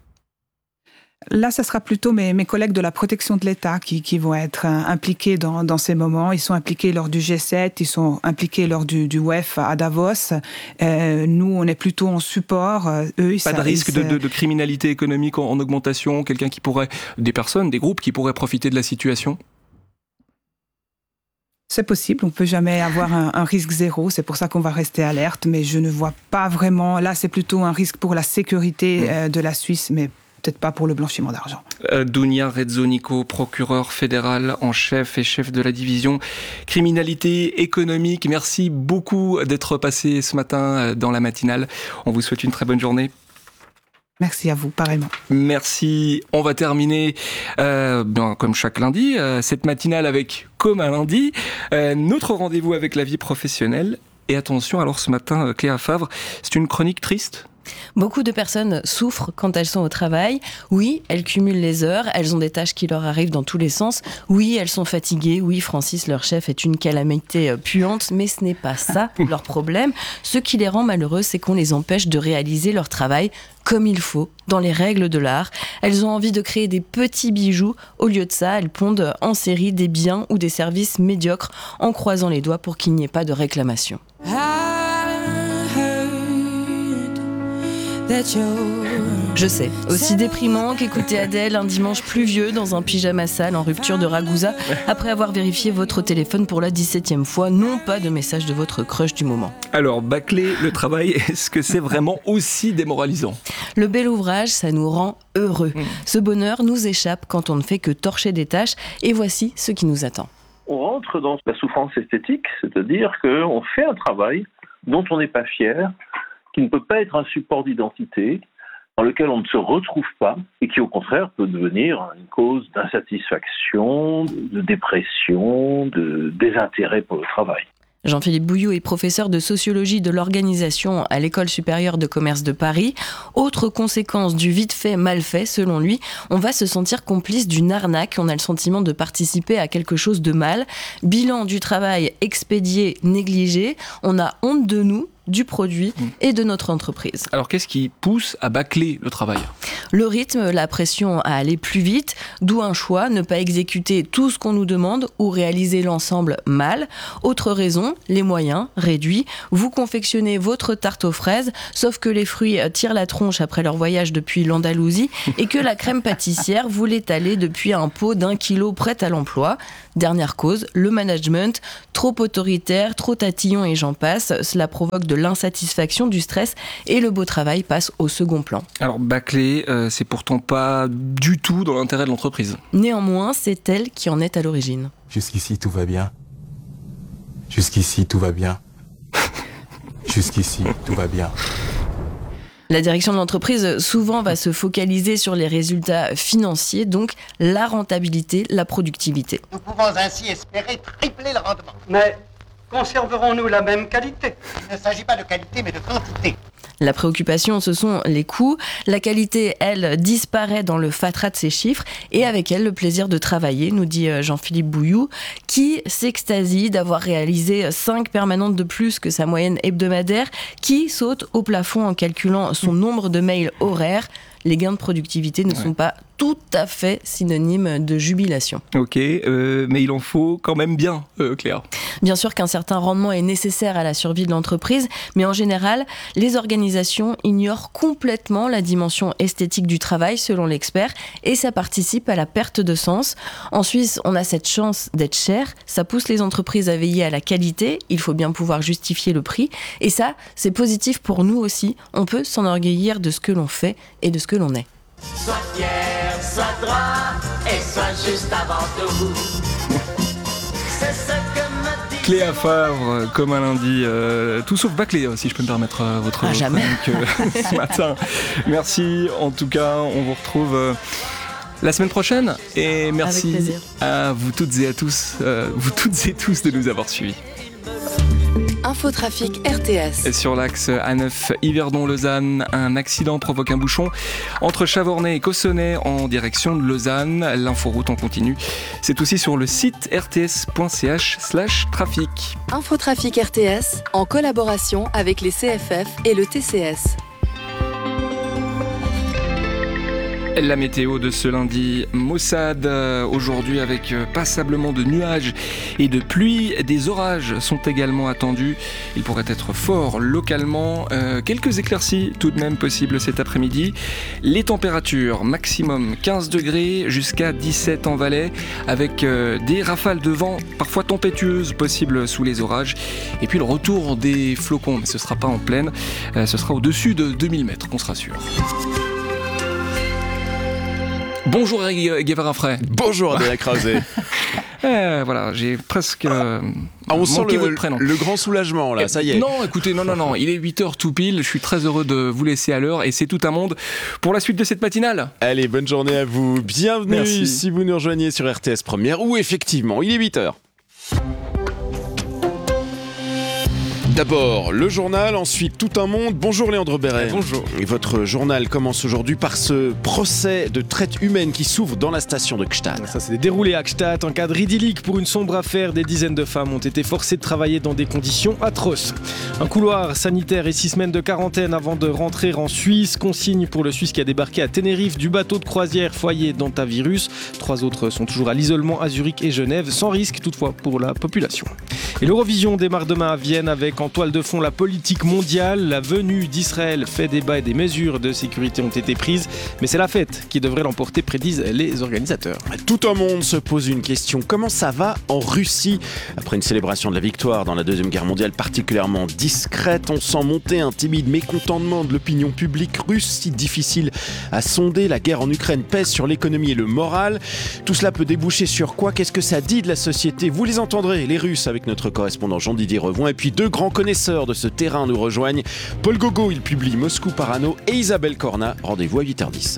Là, ça sera plutôt mes collègues de la protection de l'État qui vont être impliqués dans ces moments. Ils sont impliqués lors du G7, ils sont impliqués lors du WEF à Davos. Nous, on est plutôt en support.
Pas de risque de criminalité économique en augmentation, des personnes, des groupes qui pourraient profiter de la situation ?
C'est possible, on ne peut jamais avoir un risque zéro, c'est pour ça qu'on va rester alerte, mais je ne vois pas vraiment. Là, c'est plutôt un risque pour la sécurité de la Suisse, mais peut-être pas pour le blanchiment d'argent.
Dounia Rezonico, procureur fédéral en chef et chef de la division criminalité économique. Merci beaucoup d'être passé ce matin dans la matinale. On vous souhaite une très bonne journée.
Merci à vous, pareillement.
Merci. On va terminer, comme chaque lundi, cette matinale avec, comme un lundi, notre rendez-vous avec la vie professionnelle. Et attention, alors ce matin, Cléa Favre, c'est une chronique triste ?
Beaucoup de personnes souffrent quand elles sont au travail. Oui, elles cumulent les heures, elles ont des tâches qui leur arrivent dans tous les sens. Oui, elles sont fatiguées. Oui, Francis, leur chef, est une calamité puante, mais ce n'est pas ça leur problème. Ce qui les rend malheureux, c'est qu'on les empêche de réaliser leur travail comme il faut, dans les règles de l'art. Elles ont envie de créer des petits bijoux. Au lieu de ça, elles pondent en série des biens ou des services médiocres en croisant les doigts pour qu'il n'y ait pas de réclamation. Je sais, aussi déprimant qu'écouter Adèle un dimanche pluvieux dans un pyjama sale en rupture de ragoûza après avoir vérifié votre téléphone pour la 17e fois, non pas de message de votre crush du moment.
Alors, bâcler le travail, est-ce que c'est vraiment aussi démoralisant ?
Le bel ouvrage, ça nous rend heureux. Ce bonheur nous échappe quand on ne fait que torcher des tâches, et voici ce qui nous attend.
On rentre dans la souffrance esthétique, c'est-à-dire qu'on fait un travail dont on n'est pas fier, qui ne peut pas être un support d'identité, dans lequel on ne se retrouve pas et qui au contraire peut devenir une cause d'insatisfaction, de dépression, de désintérêt pour le travail.
Jean-Philippe Bouilloux est professeur de sociologie de l'organisation à l'École supérieure de commerce de Paris. Autre conséquence du vite fait mal fait, selon lui, on va se sentir complice d'une arnaque, on a le sentiment de participer à quelque chose de mal. Bilan du travail expédié, négligé, on a honte de nous, du produit et de notre entreprise.
Alors qu'est-ce qui pousse à bâcler le travail ?
Le rythme, la pression à aller plus vite, d'où un choix, ne pas exécuter tout ce qu'on nous demande ou réaliser l'ensemble mal. Autre raison, les moyens réduits. Vous confectionnez votre tarte aux fraises, sauf que les fruits tirent la tronche après leur voyage depuis l'Andalousie et que la crème pâtissière, vous l'étalez depuis un pot d'1 kilo prêt à l'emploi. Dernière cause, le management, trop autoritaire, trop tatillon et j'en passe. Cela provoque de l'insatisfaction, du stress et le beau travail passe au second plan.
Alors bâcler, c'est pourtant pas du tout dans l'intérêt de l'entreprise.
Néanmoins, c'est elle qui en est à l'origine.
Jusqu'ici, tout va bien. Jusqu'ici, tout va bien. Jusqu'ici, tout va bien.
La direction de l'entreprise souvent va se focaliser sur les résultats financiers, donc la rentabilité, la productivité.
Nous pouvons ainsi espérer tripler le rendement.
Mais conserverons-nous la même qualité ?
Il ne s'agit pas de qualité mais de quantité.
La préoccupation, ce sont les coûts. La qualité, elle, disparaît dans le fatras de ces chiffres et avec elle, le plaisir de travailler, nous dit Jean-Philippe Bouilloux, qui s'extasie d'avoir réalisé 5 permanentes de plus que sa moyenne hebdomadaire, qui saute au plafond en calculant son nombre de mails horaires. Les gains de productivité ne sont pas tout à fait synonymes de jubilation.
Ok, mais il en faut quand même bien, Claire.
Bien sûr qu'un certain rendement est nécessaire à la survie de l'entreprise, mais en général, les organisations ignorent complètement la dimension esthétique du travail, selon l'expert, et ça participe à la perte de sens. En Suisse, on a cette chance d'être cher, ça pousse les entreprises à veiller à la qualité, il faut bien pouvoir justifier le prix, et ça, c'est positif pour nous aussi, on peut s'enorgueillir de ce que l'on fait et de ce que l'on est.
Sois fier, sois droit et sois juste avant tout. C'est ce que me dit
Cléa Favre, comme un lundi, tout sauf bâclé, si je peux me permettre votre chronique ce matin. Merci, en tout cas, on vous retrouve la semaine prochaine et merci à vous toutes et à tous, de nous avoir suivis.
Infotrafic RTS.
Sur l'axe A9 Yverdon-Lausanne, un accident provoque un bouchon entre Chavornay et Cossonay en direction de Lausanne. L'inforoute en continu. C'est aussi sur le site rts.ch/trafic.
Infotrafic RTS en collaboration avec les CFF et le TCS.
La météo de ce lundi, maussade, aujourd'hui avec passablement de nuages et de pluie. Des orages sont également attendus. Ils pourraient être forts localement. Quelques éclaircies tout de même possibles cet après-midi. Les températures, maximum 15 degrés jusqu'à 17 en Valais, avec des rafales de vent parfois tempétueuses possibles sous les orages. Et puis le retour des flocons, mais ce ne sera pas en plaine, ce sera au-dessus de 2000 mètres, qu'on se rassure. Bonjour Eric Guévarin-Fray.
Bonjour Adrien Krauset.
Voilà, j'ai presque
on sent le grand soulagement là, ça y est.
Non, écoutez, non, il est 8h tout pile, je suis très heureux de vous laisser à l'heure et c'est tout un monde pour la suite de cette matinale.
Allez, bonne journée à vous, bienvenue. Merci. Si vous nous rejoignez sur RTS Première où effectivement il est 8h. D'abord, le journal, ensuite tout un monde. Bonjour Léandre Béret.
Bonjour.
Et votre journal commence aujourd'hui par ce procès de traite humaine qui s'ouvre dans la station de Gstaad.
Ça s'est déroulé à Gstaad, un cadre idyllique pour une sombre affaire. Des dizaines de femmes ont été forcées de travailler dans des conditions atroces. Un couloir sanitaire et 6 semaines de quarantaine avant de rentrer en Suisse. Consigne pour le Suisse qui a débarqué à Tenerife du bateau de croisière foyer d'hantavirus. 3 autres sont toujours à l'isolement à Zurich et Genève, sans risque toutefois pour la population. Et l'Eurovision démarre demain à Vienne avec en toile de fond la politique mondiale. La venue d'Israël fait débat et des mesures de sécurité ont été prises. Mais c'est la fête qui devrait l'emporter, prédisent les organisateurs.
Tout un monde se pose une question. Comment ça va en Russie ? Après une célébration de la victoire dans la Deuxième Guerre mondiale particulièrement discrète, on sent monter un timide mécontentement de l'opinion publique russe, si difficile à sonder. La guerre en Ukraine pèse sur l'économie et le moral. Tout cela peut déboucher sur quoi ? Qu'est-ce que ça dit de la société ? Vous les entendrez, les Russes, avec notre correspondant Jean-Didier Revoin. Et puis 2 grands connaisseurs de ce terrain nous rejoignent. Paul Gogo, il publie Moscou Parano, et Isabelle Corna. Rendez-vous à 8h10.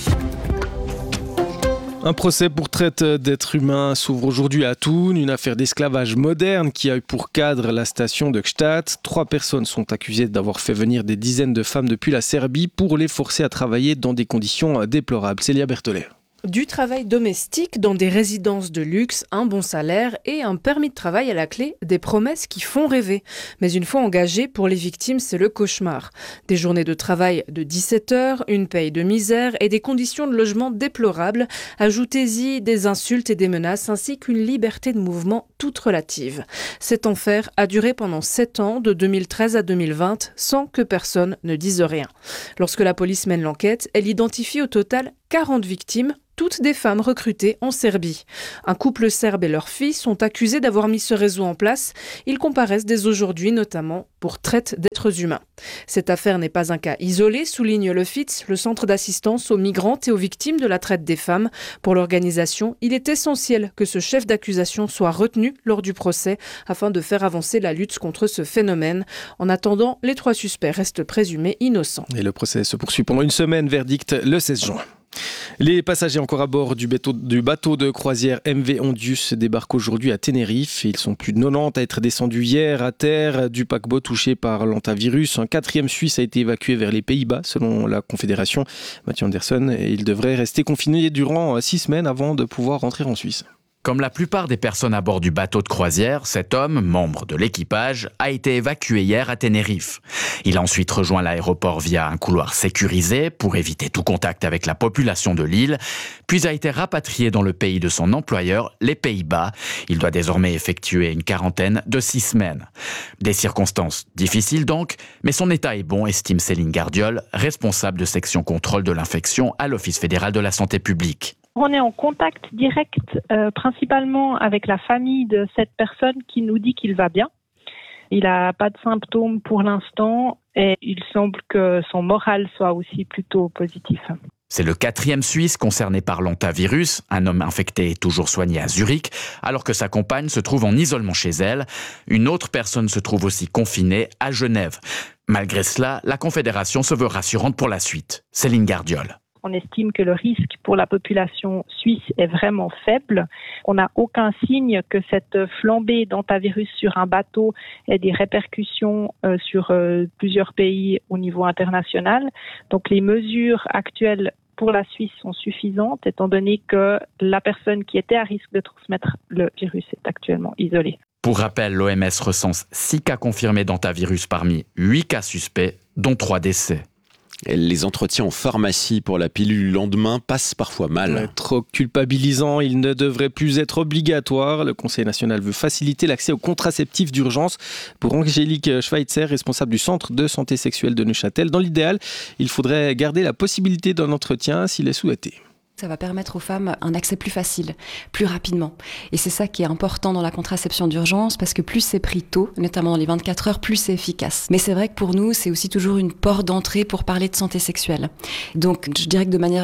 Un procès pour traite d'êtres humains s'ouvre aujourd'hui à Thun, une affaire d'esclavage moderne qui a eu pour cadre la station de Gstaad. 3 personnes sont accusées d'avoir fait venir des dizaines de femmes depuis la Serbie pour les forcer à travailler dans des conditions déplorables. Célia Berthollet.
Du travail domestique dans des résidences de luxe, un bon salaire et un permis de travail à la clé, des promesses qui font rêver. Mais une fois engagées, pour les victimes, c'est le cauchemar. Des journées de travail de 17 heures, une paye de misère et des conditions de logement déplorables. Ajoutez-y des insultes et des menaces ainsi qu'une liberté de mouvement toute relative. Cet enfer a duré pendant 7 ans, de 2013 à 2020, sans que personne ne dise rien. Lorsque la police mène l'enquête, elle identifie au total 40 victimes, toutes des femmes recrutées en Serbie. Un couple serbe et leur fille sont accusés d'avoir mis ce réseau en place. Ils comparaissent dès aujourd'hui, notamment pour traite d'êtres humains. Cette affaire n'est pas un cas isolé, souligne le FITS, le centre d'assistance aux migrantes et aux victimes de la traite des femmes. Pour l'organisation, il est essentiel que ce chef d'accusation soit retenu lors du procès afin de faire avancer la lutte contre ce phénomène. En attendant, les 3 suspects restent présumés innocents.
Et le procès se poursuit pendant une semaine, verdict le 16 juin. Les passagers encore à bord du bateau de croisière MV Ondius débarquent aujourd'hui à Tenerife. Ils sont plus de 90 à être descendus hier à terre du paquebot touché par l'hantavirus. Un 4e Suisse a été évacué vers les Pays-Bas selon la Confédération. Mathieu Anderson, et il devrait rester confiné durant 6 semaines avant de pouvoir rentrer en Suisse.
Comme la plupart des personnes à bord du bateau de croisière, cet homme, membre de l'équipage, a été évacué hier à Tenerife. Il a ensuite rejoint l'aéroport via un couloir sécurisé pour éviter tout contact avec la population de l'île, puis a été rapatrié dans le pays de son employeur, les Pays-Bas. Il doit désormais effectuer une quarantaine de 6 semaines. Des circonstances difficiles donc, mais son état est bon, estime Céline Gardiol, responsable de section contrôle de l'infection à l'Office fédéral de la santé publique.
On est en contact direct principalement avec la famille de cette personne qui nous dit qu'il va bien. Il n'a pas de symptômes pour l'instant et il semble que son moral soit aussi plutôt positif.
C'est le 4e Suisse concerné par l'hantavirus. Un homme infecté est toujours soigné à Zurich, alors que sa compagne se trouve en isolement chez elle. Une autre personne se trouve aussi confinée à Genève. Malgré cela, la Confédération se veut rassurante pour la suite. Céline Gardiol.
On estime que le risque pour la population suisse est vraiment faible. On n'a aucun signe que cette flambée d'hantavirus sur un bateau ait des répercussions sur plusieurs pays au niveau international. Donc les mesures actuelles pour la Suisse sont suffisantes, étant donné que la personne qui était à risque de transmettre le virus est actuellement isolée.
Pour rappel, l'OMS recense 6 cas confirmés d'hantavirus parmi 8 cas suspects, dont 3 décès.
Les entretiens en pharmacie pour la pilule lendemain passent parfois mal.
Ouais, trop culpabilisant, il ne devrait plus être obligatoire. Le Conseil national veut faciliter l'accès aux contraceptifs d'urgence. Pour Angélique Schweitzer, responsable du centre de santé sexuelle de Neuchâtel, dans l'idéal, il faudrait garder la possibilité d'un entretien s'il est souhaité.
Ça va permettre aux femmes un accès plus facile, plus rapidement. Et c'est ça qui est important dans la contraception d'urgence, parce que plus c'est pris tôt, notamment dans les 24 heures, plus c'est efficace. Mais c'est vrai que pour nous, c'est aussi toujours une porte d'entrée pour parler de santé sexuelle. Donc je dirais que de manière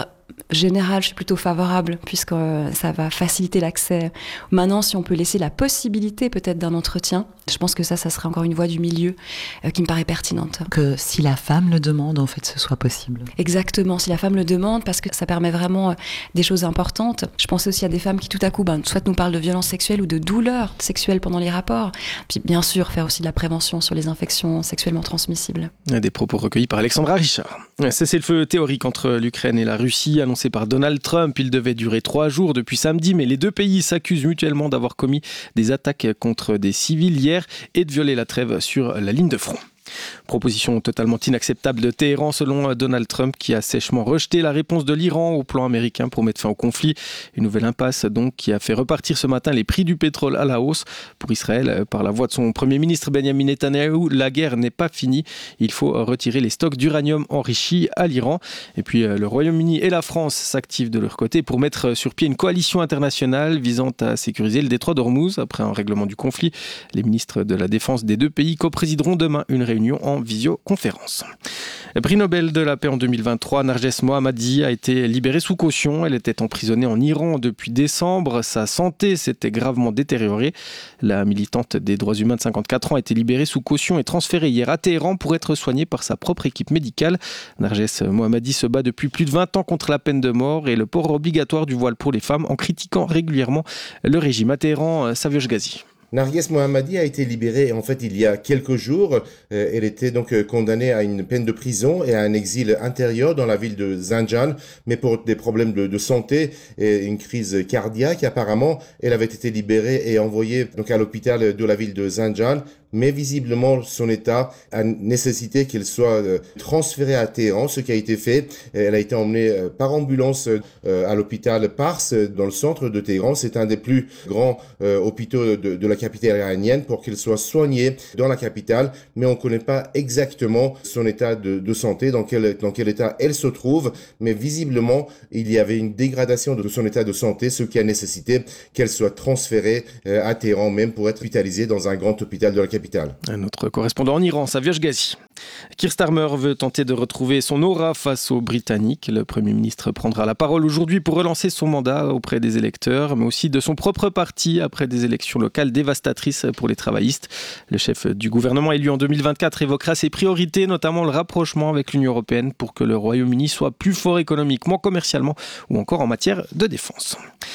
général, je suis plutôt favorable puisque ça va faciliter l'accès. Maintenant, si on peut laisser la possibilité peut-être d'un entretien, je pense que ça serait encore une voie du milieu qui me paraît pertinente.
Que si la femme le demande, en fait, ce soit possible.
Exactement, si la femme le demande, parce que ça permet vraiment des choses importantes. Je pense aussi à des femmes qui tout à coup, soit nous parlent de violences sexuelles ou de douleurs sexuelles pendant les rapports. Puis bien sûr, faire aussi de la prévention sur les infections sexuellement transmissibles.
Des propos recueillis par Alexandra Richard. Cessez-le-feu théorique entre l'Ukraine et la Russie, annoncé par Donald Trump. Il devait durer 3 jours depuis samedi, mais les deux pays s'accusent mutuellement d'avoir commis des attaques contre des civils hier et de violer la trêve sur la ligne de front. Proposition totalement inacceptable de Téhéran selon Donald Trump qui a sèchement rejeté la réponse de l'Iran au plan américain pour mettre fin au conflit. Une nouvelle impasse donc qui a fait repartir ce matin les prix du pétrole à la hausse. Pour Israël, par la voix de son Premier ministre Benjamin Netanyahou, la guerre n'est pas finie. Il faut retirer les stocks d'uranium enrichi à l'Iran. Et puis le Royaume-Uni et la France s'activent de leur côté pour mettre sur pied une coalition internationale visant à sécuriser le détroit d'Ormuz après un règlement du conflit. Les ministres de la Défense des deux pays coprésideront demain une réunion en visioconférence. Prix Nobel de la paix en 2023, Narges Mohammadi a été libérée sous caution. Elle était emprisonnée en Iran depuis décembre. Sa santé s'était gravement détériorée. La militante des droits humains de 54 ans a été libérée sous caution et transférée hier à Téhéran pour être soignée par sa propre équipe médicale. Narges Mohammadi se bat depuis plus de 20 ans contre la peine de mort et le port obligatoire du voile pour les femmes en critiquant régulièrement le régime. À Téhéran, Savioche Ghazi.
Narges Mohammadi a été libérée en fait il y a quelques jours. Elle était donc condamnée à une peine de prison et à un exil intérieur dans la ville de Zanjan, mais pour des problèmes de santé et une crise cardiaque. Apparemment, elle avait été libérée et envoyée donc à l'hôpital de la ville de Zanjan. Mais visiblement, son état a nécessité qu'elle soit transférée à Téhéran, ce qui a été fait. Elle a été emmenée par ambulance à l'hôpital Pars, dans le centre de Téhéran. C'est un des plus grands hôpitaux de la capitale iranienne pour qu'elle soit soignée dans la capitale. Mais on ne connaît pas exactement son état de santé, dans quel état elle se trouve. Mais visiblement, il y avait une dégradation de son état de santé, ce qui a nécessité qu'elle soit transférée à Téhéran, même pour être hospitalisée dans un grand hôpital de la capitale.
Notre correspondant en Iran, Savioche Ghazi. Keir Starmer veut tenter de retrouver son aura face aux Britanniques. Le Premier ministre prendra la parole aujourd'hui pour relancer son mandat auprès des électeurs, mais aussi de son propre parti après des élections locales dévastatrices pour les travaillistes. Le chef du gouvernement élu en 2024 évoquera ses priorités, notamment le rapprochement avec l'Union européenne pour que le Royaume-Uni soit plus fort économiquement, commercialement ou encore en matière de défense.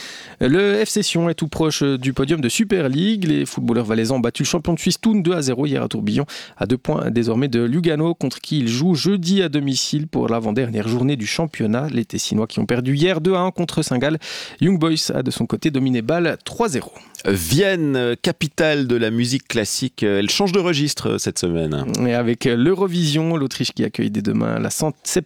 Le FC Sion est tout proche du podium de Super League. Les footballeurs valaisans ont battu le champion de Suisse Thun 2-0 hier à Tourbillon, à 2 points désormais de Lugano, contre qui ils jouent jeudi à domicile pour l'avant-dernière journée du championnat. Les Tessinois qui ont perdu hier 2-1 contre Saint-Gall. Young Boys a de son côté dominé Bâle 3-0.
Vienne, capitale de la musique classique, elle change de registre cette semaine.
Et avec l'Eurovision, l'Autriche qui accueille dès demain la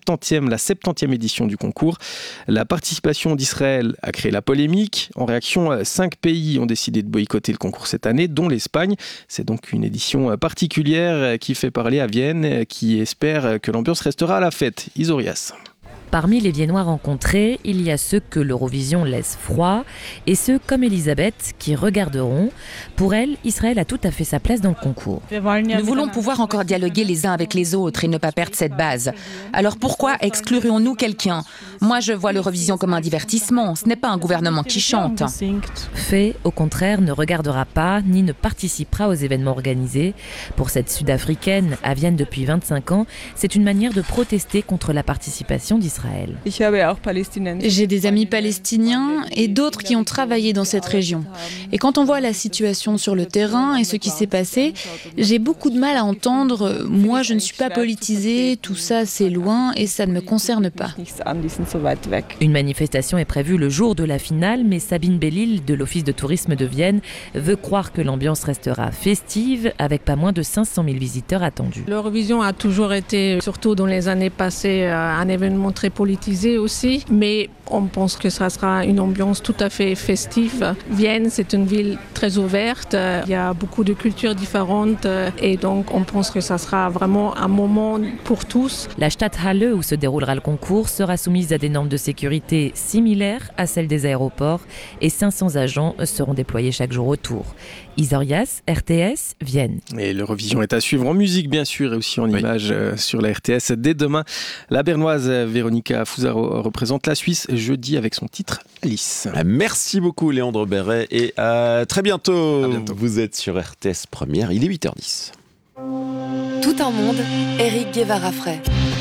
70e édition du concours. La participation d'Israël a créé la polémique. En réaction, 5 pays ont décidé de boycotter le concours cette année, dont l'Espagne. C'est donc une édition particulière qui fait parler à Vienne, qui espère que l'ambiance restera à la fête. Isorias.
Parmi les Viennois rencontrés, il y a ceux que l'Eurovision laisse froid et ceux comme Elisabeth qui regarderont. Pour elle, Israël a tout à fait sa place dans le concours.
Nous voulons pouvoir encore dialoguer les uns avec les autres et ne pas perdre cette base. Alors pourquoi exclurions-nous quelqu'un ? Moi, je vois l'Eurovision comme un divertissement. Ce n'est pas un gouvernement qui chante.
Faye, au contraire, ne regardera pas ni ne participera aux événements organisés. Pour cette Sud-Africaine, à Vienne depuis 25 ans, c'est une manière de protester contre la participation d'Israël.
J'ai des amis palestiniens et d'autres qui ont travaillé dans cette région. Et quand on voit la situation sur le terrain et ce qui s'est passé, j'ai beaucoup de mal à entendre « moi je ne suis pas politisée, tout ça c'est loin et ça ne me concerne pas ».
Une manifestation est prévue le jour de la finale, mais Sabine Bellil de l'Office de tourisme de Vienne veut croire que l'ambiance restera festive avec pas moins de 500 000 visiteurs attendus.
L'Eurovision a toujours été, surtout dans les années passées, un événement très politisé aussi, mais on pense que ça sera une ambiance tout à fait festive. Vienne, c'est une ville très ouverte, il y a beaucoup de cultures différentes et donc on pense que ça sera vraiment un moment pour tous.
La Stadthalle où se déroulera le concours sera soumise à des normes de sécurité similaires à celles des aéroports et 500 agents seront déployés chaque jour autour. Isorias, RTS, Vienne.
Et l'Eurovision est à suivre en musique bien sûr et aussi en images sur la RTS dès demain. La Bernoise Véronique Monica Fouzard représente la Suisse jeudi avec son titre Alice.
Merci beaucoup Léandre Béret et à très bientôt. Vous êtes sur RTS Première, il est 8h10.
Tout un monde, Éric Guevara-Frey.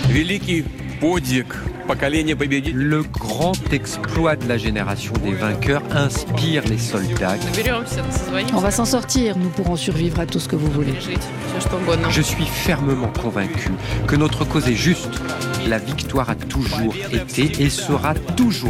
Le grand exploit de la génération des vainqueurs inspire les soldats.
On va s'en sortir, nous pourrons survivre à tout ce que vous voulez.
Je suis fermement convaincu que notre cause est juste. La victoire a toujours été et sera toujours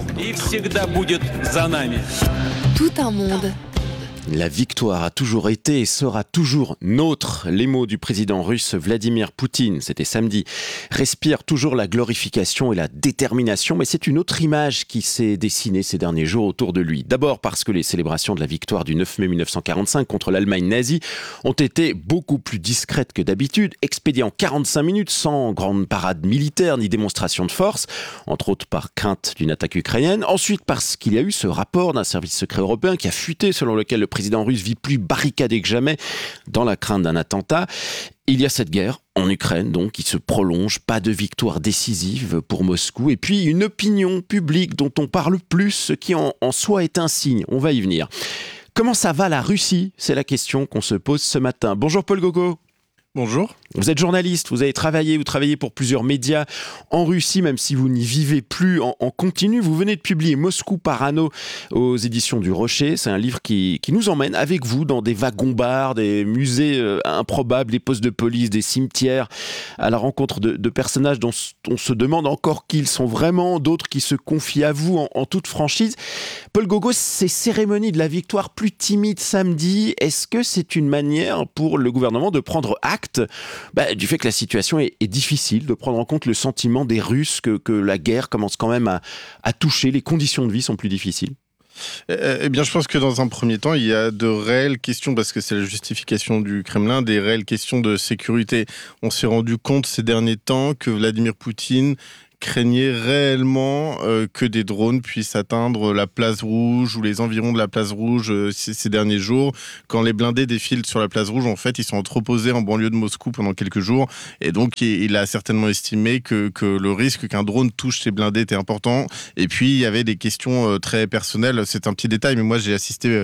nôtre.
Tout un monde.
La victoire a toujours été et sera toujours nôtre. Les mots du président russe Vladimir Poutine, c'était samedi, respirent toujours la glorification et la détermination, mais c'est une autre image qui s'est dessinée ces derniers jours autour de lui. D'abord parce que les célébrations de la victoire du 9 mai 1945 contre l'Allemagne nazie ont été beaucoup plus discrètes que d'habitude, expédiées en 45 minutes sans grande parade militaire ni démonstration de force, entre autres par crainte d'une attaque ukrainienne. Ensuite parce qu'il y a eu ce rapport d'un service secret européen qui a fuité selon lequel le président russe vit plus barricadé que jamais dans la crainte d'un attentat. Il y a cette guerre en Ukraine, donc, qui se prolonge, pas de victoire décisive pour Moscou, et puis une opinion publique dont on parle plus, ce qui en soi est un signe. On va y venir. Comment ça va la Russie ? C'est la question qu'on se pose ce matin. Bonjour Paul Gogo.
Bonjour.
Vous êtes journaliste, vous travaillez pour plusieurs médias en Russie, même si vous n'y vivez plus en continu. Vous venez de publier Moscou Parano aux éditions du Rocher. C'est un livre qui nous emmène avec vous dans des wagons-bars, des musées improbables, des postes de police, des cimetières, à la rencontre de personnages dont on se demande encore qui ils sont vraiment, d'autres qui se confient à vous en toute franchise. Paul Gogo, ces cérémonies de la victoire plus timides samedi, est-ce que c'est une manière pour le gouvernement de prendre acte du fait que la situation est difficile, de prendre en compte le sentiment des Russes que la guerre commence quand même à toucher, les conditions de vie sont plus difficiles?
Eh bien, je pense que dans un premier temps, il y a de réelles questions, parce que c'est la justification du Kremlin, des réelles questions de sécurité. On s'est rendu compte ces derniers temps que Vladimir Poutine craignait réellement que des drones puissent atteindre la place Rouge ou les environs de la place Rouge ces derniers jours. Quand les blindés défilent sur la place Rouge, en fait, ils sont entreposés en banlieue de Moscou pendant quelques jours. Et donc, il a certainement estimé que le risque qu'un drone touche ces blindés était important. Et puis, il y avait des questions très personnelles. C'est un petit détail, mais moi, j'ai assisté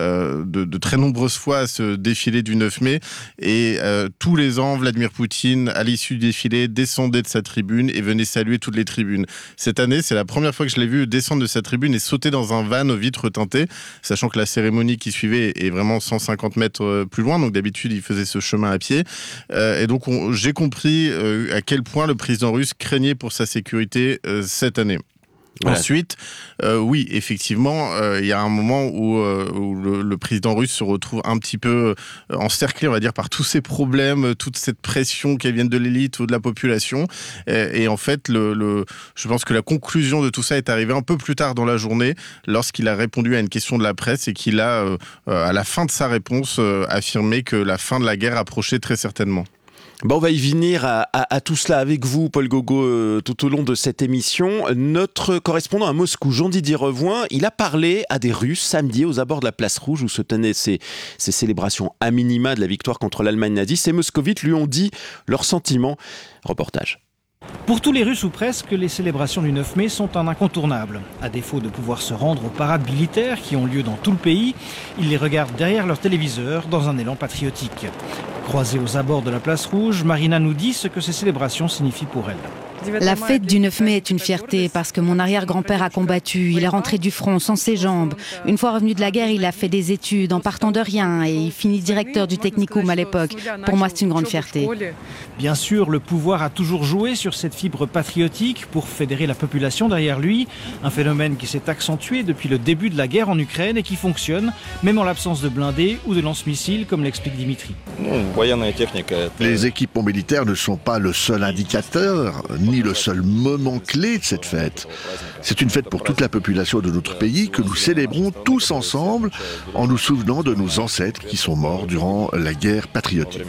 de très nombreuses fois à ce défilé du 9 mai. Et tous les ans, Vladimir Poutine, à l'issue du défilé, descendait de sa tribune et venait saluer toutes les tribunes. Cette année, c'est la première fois que je l'ai vu descendre de sa tribune et sauter dans un van aux vitres teintées, sachant que la cérémonie qui suivait est vraiment 150 mètres plus loin, donc d'habitude il faisait ce chemin à pied. Et donc j'ai compris à quel point le président russe craignait pour sa sécurité cette année. Voilà. Ensuite, oui, effectivement, il y a un moment où le président russe se retrouve un petit peu encerclé, on va dire, par tous ces problèmes, toute cette pression qui vient de l'élite ou de la population. Et en fait, je pense que la conclusion de tout ça est arrivée un peu plus tard dans la journée, lorsqu'il a répondu à une question de la presse et qu'il a, à la fin de sa réponse, affirmé que la fin de la guerre approchait très certainement.
On va y venir à tout cela avec vous, Paul Gogo, tout au long de cette émission. Notre correspondant à Moscou, Jean-Didier Revoin, il a parlé à des Russes samedi aux abords de la place Rouge où se tenaient ces célébrations à minima de la victoire contre l'Allemagne nazie. Ces moscovites lui ont dit leurs sentiments. Reportage.
Pour tous les Russes ou presque, les célébrations du 9 mai sont un incontournable. À défaut de pouvoir se rendre aux parades militaires qui ont lieu dans tout le pays, ils les regardent derrière leur téléviseur dans un élan patriotique. Croisée aux abords de la place Rouge, Marina nous dit ce que ces célébrations signifient pour elle.
La fête du 9 mai est une fierté parce que mon arrière-grand-père a combattu. Il est rentré du front sans ses jambes. Une fois revenu de la guerre, il a fait des études en partant de rien et il finit directeur du technicum à l'époque. Pour moi, c'est une grande fierté.
Bien sûr, le pouvoir a toujours joué sur cette fibre patriotique pour fédérer la population derrière lui. Un phénomène qui s'est accentué depuis le début de la guerre en Ukraine et qui fonctionne, même en l'absence de blindés ou de lance-missiles, comme l'explique Dimitri.
Les équipements militaires ne sont pas le seul indicateur, ni le seul moment clé de cette fête. C'est une fête pour toute la population de notre pays que nous célébrons tous ensemble en nous souvenant de nos ancêtres qui sont morts durant la guerre patriotique.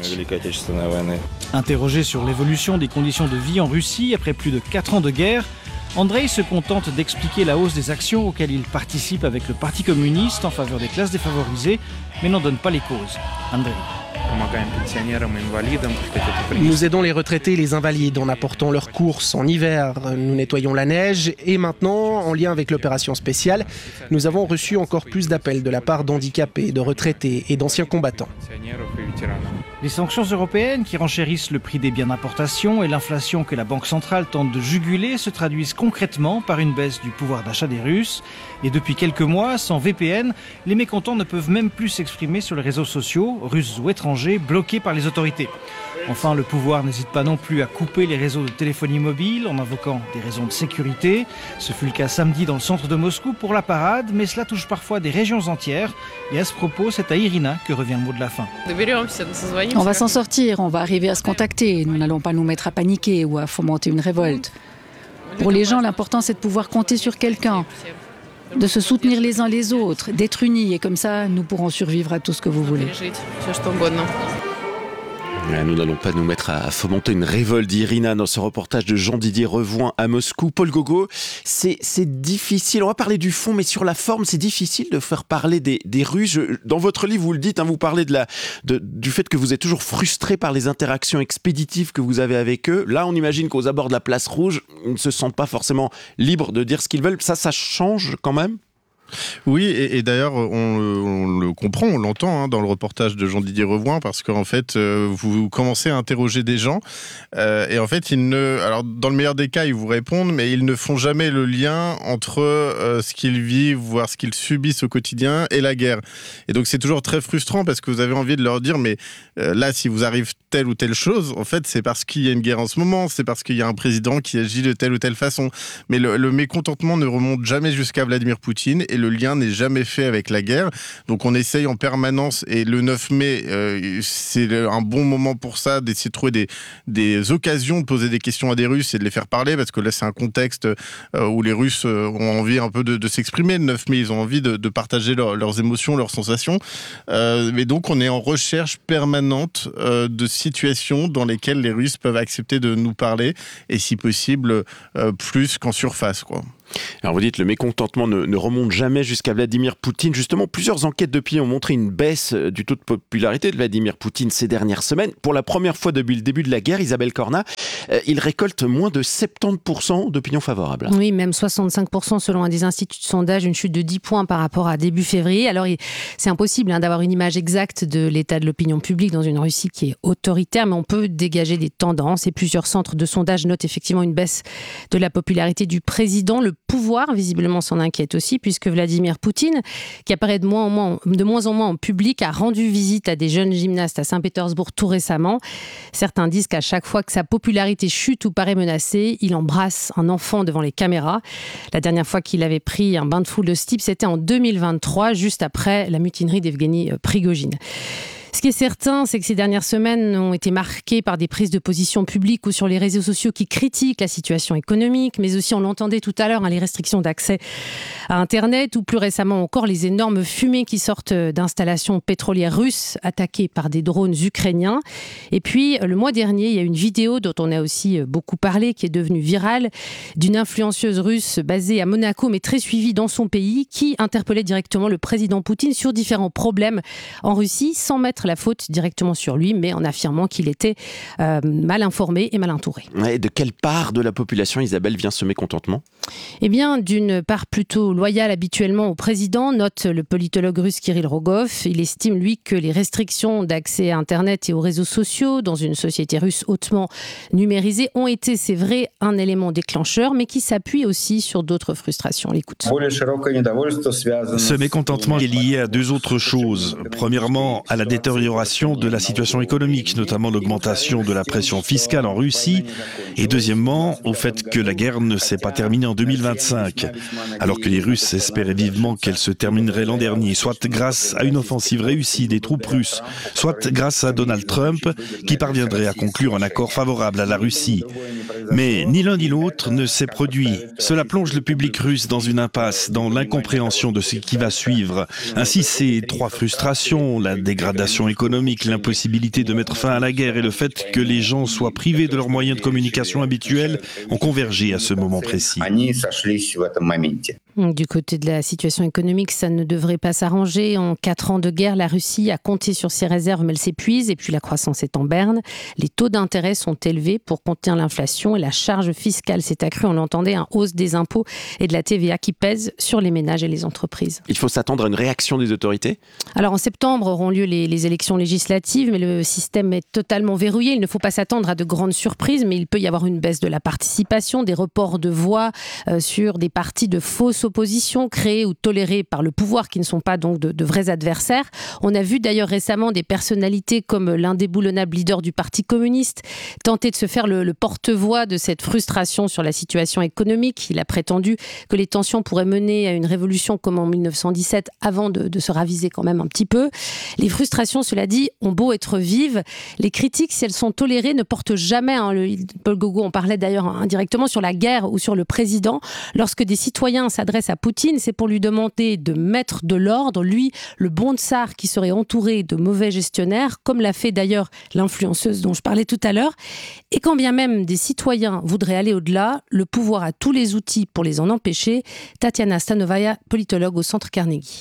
Interrogé sur l'évolution des conditions de vie en Russie après plus de 4 ans de guerre, Andrei se contente d'expliquer la hausse des actions auxquelles il participe avec le Parti communiste en faveur des classes défavorisées, mais n'en donne pas les causes. Andrei.
Nous aidons les retraités et les invalides en apportant leurs courses en hiver. Nous nettoyons la neige et maintenant, en lien avec l'opération spéciale, nous avons reçu encore plus d'appels de la part d'handicapés, de retraités et d'anciens combattants.
Les sanctions européennes qui renchérissent le prix des biens d'importation et l'inflation que la Banque centrale tente de juguler se traduisent concrètement par une baisse du pouvoir d'achat des Russes. Et depuis quelques mois, sans VPN, les mécontents ne peuvent même plus s'exprimer sur les réseaux sociaux, russes ou étrangers, bloqués par les autorités. Enfin, le pouvoir n'hésite pas non plus à couper les réseaux de téléphonie mobile en invoquant des raisons de sécurité. Ce fut le cas samedi dans le centre de Moscou pour la parade, mais cela touche parfois des régions entières. Et à ce propos, c'est à Irina que revient le mot de la fin.
On va s'en sortir, on va arriver à se contacter. Nous n'allons pas nous mettre à paniquer ou à fomenter une révolte. Pour les gens, l'important c'est de pouvoir compter sur quelqu'un, de se soutenir les uns les autres, d'être unis. Et comme ça, nous pourrons survivre à tout ce que vous voulez.
Nous n'allons pas nous mettre à fomenter une révolte, dit Irina dans ce reportage de Jean-Didier Revoin à Moscou. Paul Gogo, c'est difficile, on va parler du fond, mais sur la forme, c'est difficile de faire parler des Russes. Dans votre livre, vous le dites, vous parlez du fait que vous êtes toujours frustré par les interactions expéditives que vous avez avec eux. Là, on imagine qu'aux abords de la place Rouge, ils ne se sentent pas forcément libres de dire ce qu'ils veulent. Ça change quand même ?
Oui, et d'ailleurs, on le comprend, on l'entend dans le reportage de Jean-Didier Revoin, parce qu'en fait, vous commencez à interroger des gens, et en fait, alors dans le meilleur des cas, ils vous répondent, mais ils ne font jamais le lien entre ce qu'ils vivent, voire ce qu'ils subissent au quotidien, et la guerre. Et donc, c'est toujours très frustrant, parce que vous avez envie de leur dire, mais là, si vous arrive telle ou telle chose, en fait, c'est parce qu'il y a une guerre en ce moment, c'est parce qu'il y a un président qui agit de telle ou telle façon. Mais le mécontentement ne remonte jamais jusqu'à Vladimir Poutine, et le lien n'est jamais fait avec la guerre. Donc on essaye en permanence, et le 9 mai, c'est un bon moment pour ça, d'essayer de trouver des occasions de poser des questions à des Russes et de les faire parler, parce que là c'est un contexte où les Russes ont envie un peu de s'exprimer. Le 9 mai, ils ont envie de partager leurs émotions, leurs sensations. Mais donc on est en recherche permanente de situations dans lesquelles les Russes peuvent accepter de nous parler, et si possible plus qu'en surface, quoi.
Alors vous dites le mécontentement ne remonte jamais jusqu'à Vladimir Poutine. Justement, plusieurs enquêtes d'opinion ont montré une baisse du taux de popularité de Vladimir Poutine ces dernières semaines. Pour la première fois depuis le début de la guerre, Isabelle Corna, il récolte moins de 70% d'opinion favorable.
Oui, même 65% selon un des instituts de sondage, une chute de 10 points par rapport à début février. Alors c'est impossible d'avoir une image exacte de l'état de l'opinion publique dans une Russie qui est autoritaire, mais on peut dégager des tendances, et plusieurs centres de sondage notent effectivement une baisse de la popularité du président. Le pouvoir, visiblement, s'en inquiète aussi, puisque Vladimir Poutine, qui apparaît de moins en moins en public, a rendu visite à des jeunes gymnastes à Saint-Pétersbourg tout récemment. Certains disent qu'à chaque fois que sa popularité chute ou paraît menacée, il embrasse un enfant devant les caméras. La dernière fois qu'il avait pris un bain de foule de ce type, c'était en 2023, juste après la mutinerie d'Evgeny Prigojine. Ce qui est certain, c'est que ces dernières semaines ont été marquées par des prises de position publiques ou sur les réseaux sociaux qui critiquent la situation économique, mais aussi, on l'entendait tout à l'heure, les restrictions d'accès à Internet, ou plus récemment encore les énormes fumées qui sortent d'installations pétrolières russes attaquées par des drones ukrainiens. Et puis, le mois dernier, il y a une vidéo dont on a aussi beaucoup parlé, qui est devenue virale, d'une influenceuse russe basée à Monaco, mais très suivie dans son pays, qui interpellait directement le président Poutine sur différents problèmes en Russie, sans mettre la faute directement sur lui, mais en affirmant qu'il était mal informé et mal entouré.
Et de quelle part de la population, Isabelle, vient ce mécontentement ?
Eh bien, d'une part plutôt loyale habituellement au président, note le politologue russe Kirill Rogov. Il estime, lui, que les restrictions d'accès à Internet et aux réseaux sociaux dans une société russe hautement numérisée ont été, c'est vrai, un élément déclencheur, mais qui s'appuie aussi sur d'autres frustrations. L'écoute.
Ce mécontentement est lié à deux autres choses. Premièrement, à la détérioration de la situation économique, notamment l'augmentation de la pression fiscale en Russie, et deuxièmement, au fait que la guerre ne s'est pas terminée en 2025, alors que les Russes espéraient vivement qu'elle se terminerait l'an dernier, soit grâce à une offensive réussie des troupes russes, soit grâce à Donald Trump, qui parviendrait à conclure un accord favorable à la Russie. Mais ni l'un ni l'autre ne s'est produit. Cela plonge le public russe dans une impasse, dans l'incompréhension de ce qui va suivre. Ainsi, ces trois frustrations, la dégradation économique, l'impossibilité de mettre fin à la guerre et le fait que les gens soient privés de leurs moyens de communication habituels ont convergé à ce moment précis.
Du côté de la situation économique, ça ne devrait pas s'arranger. En 4 ans de guerre, la Russie a compté sur ses réserves, mais elle s'épuise. Et puis la croissance est en berne. Les taux d'intérêt sont élevés pour contenir l'inflation et la charge fiscale s'est accrue. On l'entendait, hausse des impôts et de la TVA qui pèsent sur les ménages et les entreprises.
Il faut s'attendre à une réaction des autorités ?
Alors en septembre auront lieu les élections législatives, mais le système est totalement verrouillé. Il ne faut pas s'attendre à de grandes surprises, mais il peut y avoir une baisse de la participation, des reports de voix sur des partis de fausses oppositions créées ou tolérées par le pouvoir qui ne sont pas donc de vrais adversaires. On a vu d'ailleurs récemment des personnalités comme l'indéboulonnable leader du Parti communiste tenter de se faire le porte-voix de cette frustration sur la situation économique. Il a prétendu que les tensions pourraient mener à une révolution comme en 1917 avant de se raviser quand même un petit peu. Les frustrations, cela dit, ont beau être vives. Les critiques, si elles sont tolérées, ne portent jamais, Paul Gauguin en parlait d'ailleurs indirectement, sur la guerre ou sur le président. Lorsque des citoyens s'adresse à Poutine, c'est pour lui demander de mettre de l'ordre, lui, le bon tsar qui serait entouré de mauvais gestionnaires, comme l'a fait d'ailleurs l'influenceuse dont je parlais tout à l'heure. Et quand bien même des citoyens voudraient aller au-delà, le pouvoir a tous les outils pour les en empêcher. Tatiana Stanovaya, politologue au Centre Carnegie.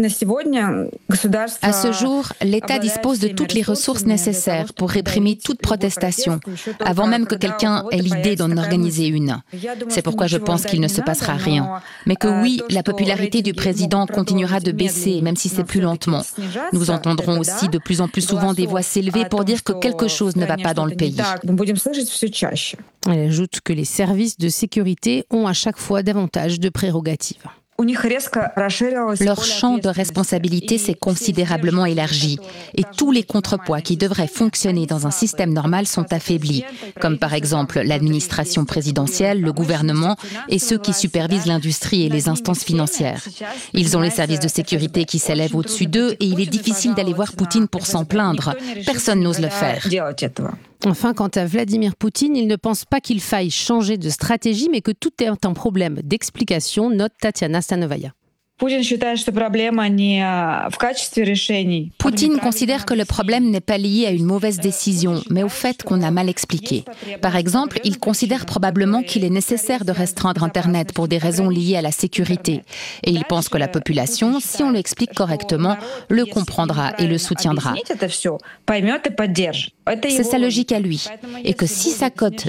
À ce jour, l'État dispose de toutes les ressources nécessaires pour réprimer toute protestation, avant même que quelqu'un ait l'idée d'en organiser une. C'est pourquoi je pense qu'il ne se passera rien. Mais que oui, la popularité du président continuera de baisser, même si c'est plus lentement. Nous entendrons aussi de plus en plus souvent des voix s'élever pour dire que quelque chose ne va pas dans le pays.
Elle ajoute que les services de sécurité ont à chaque fois davantage de prérogatives.
Leur champ de responsabilité s'est considérablement élargi et tous les contrepoids qui devraient fonctionner dans un système normal sont affaiblis, comme par exemple l'administration présidentielle, le gouvernement et ceux qui supervisent l'industrie et les instances financières. Ils ont les services de sécurité qui s'élèvent au-dessus d'eux et il est difficile d'aller voir Poutine pour s'en plaindre. Personne n'ose le faire.
Enfin, quant à Vladimir Poutine, il ne pense pas qu'il faille changer de stratégie, mais que tout est un problème d'explication, note Tatiana Stanovaya.
Poutine considère que le problème n'est pas lié à une mauvaise décision, mais au fait qu'on a mal expliqué. Par exemple, il considère probablement qu'il est nécessaire de restreindre Internet pour des raisons liées à la sécurité. Et il pense que la population, si on l'explique correctement, le comprendra et le soutiendra. C'est sa logique à lui. Et que si sa cote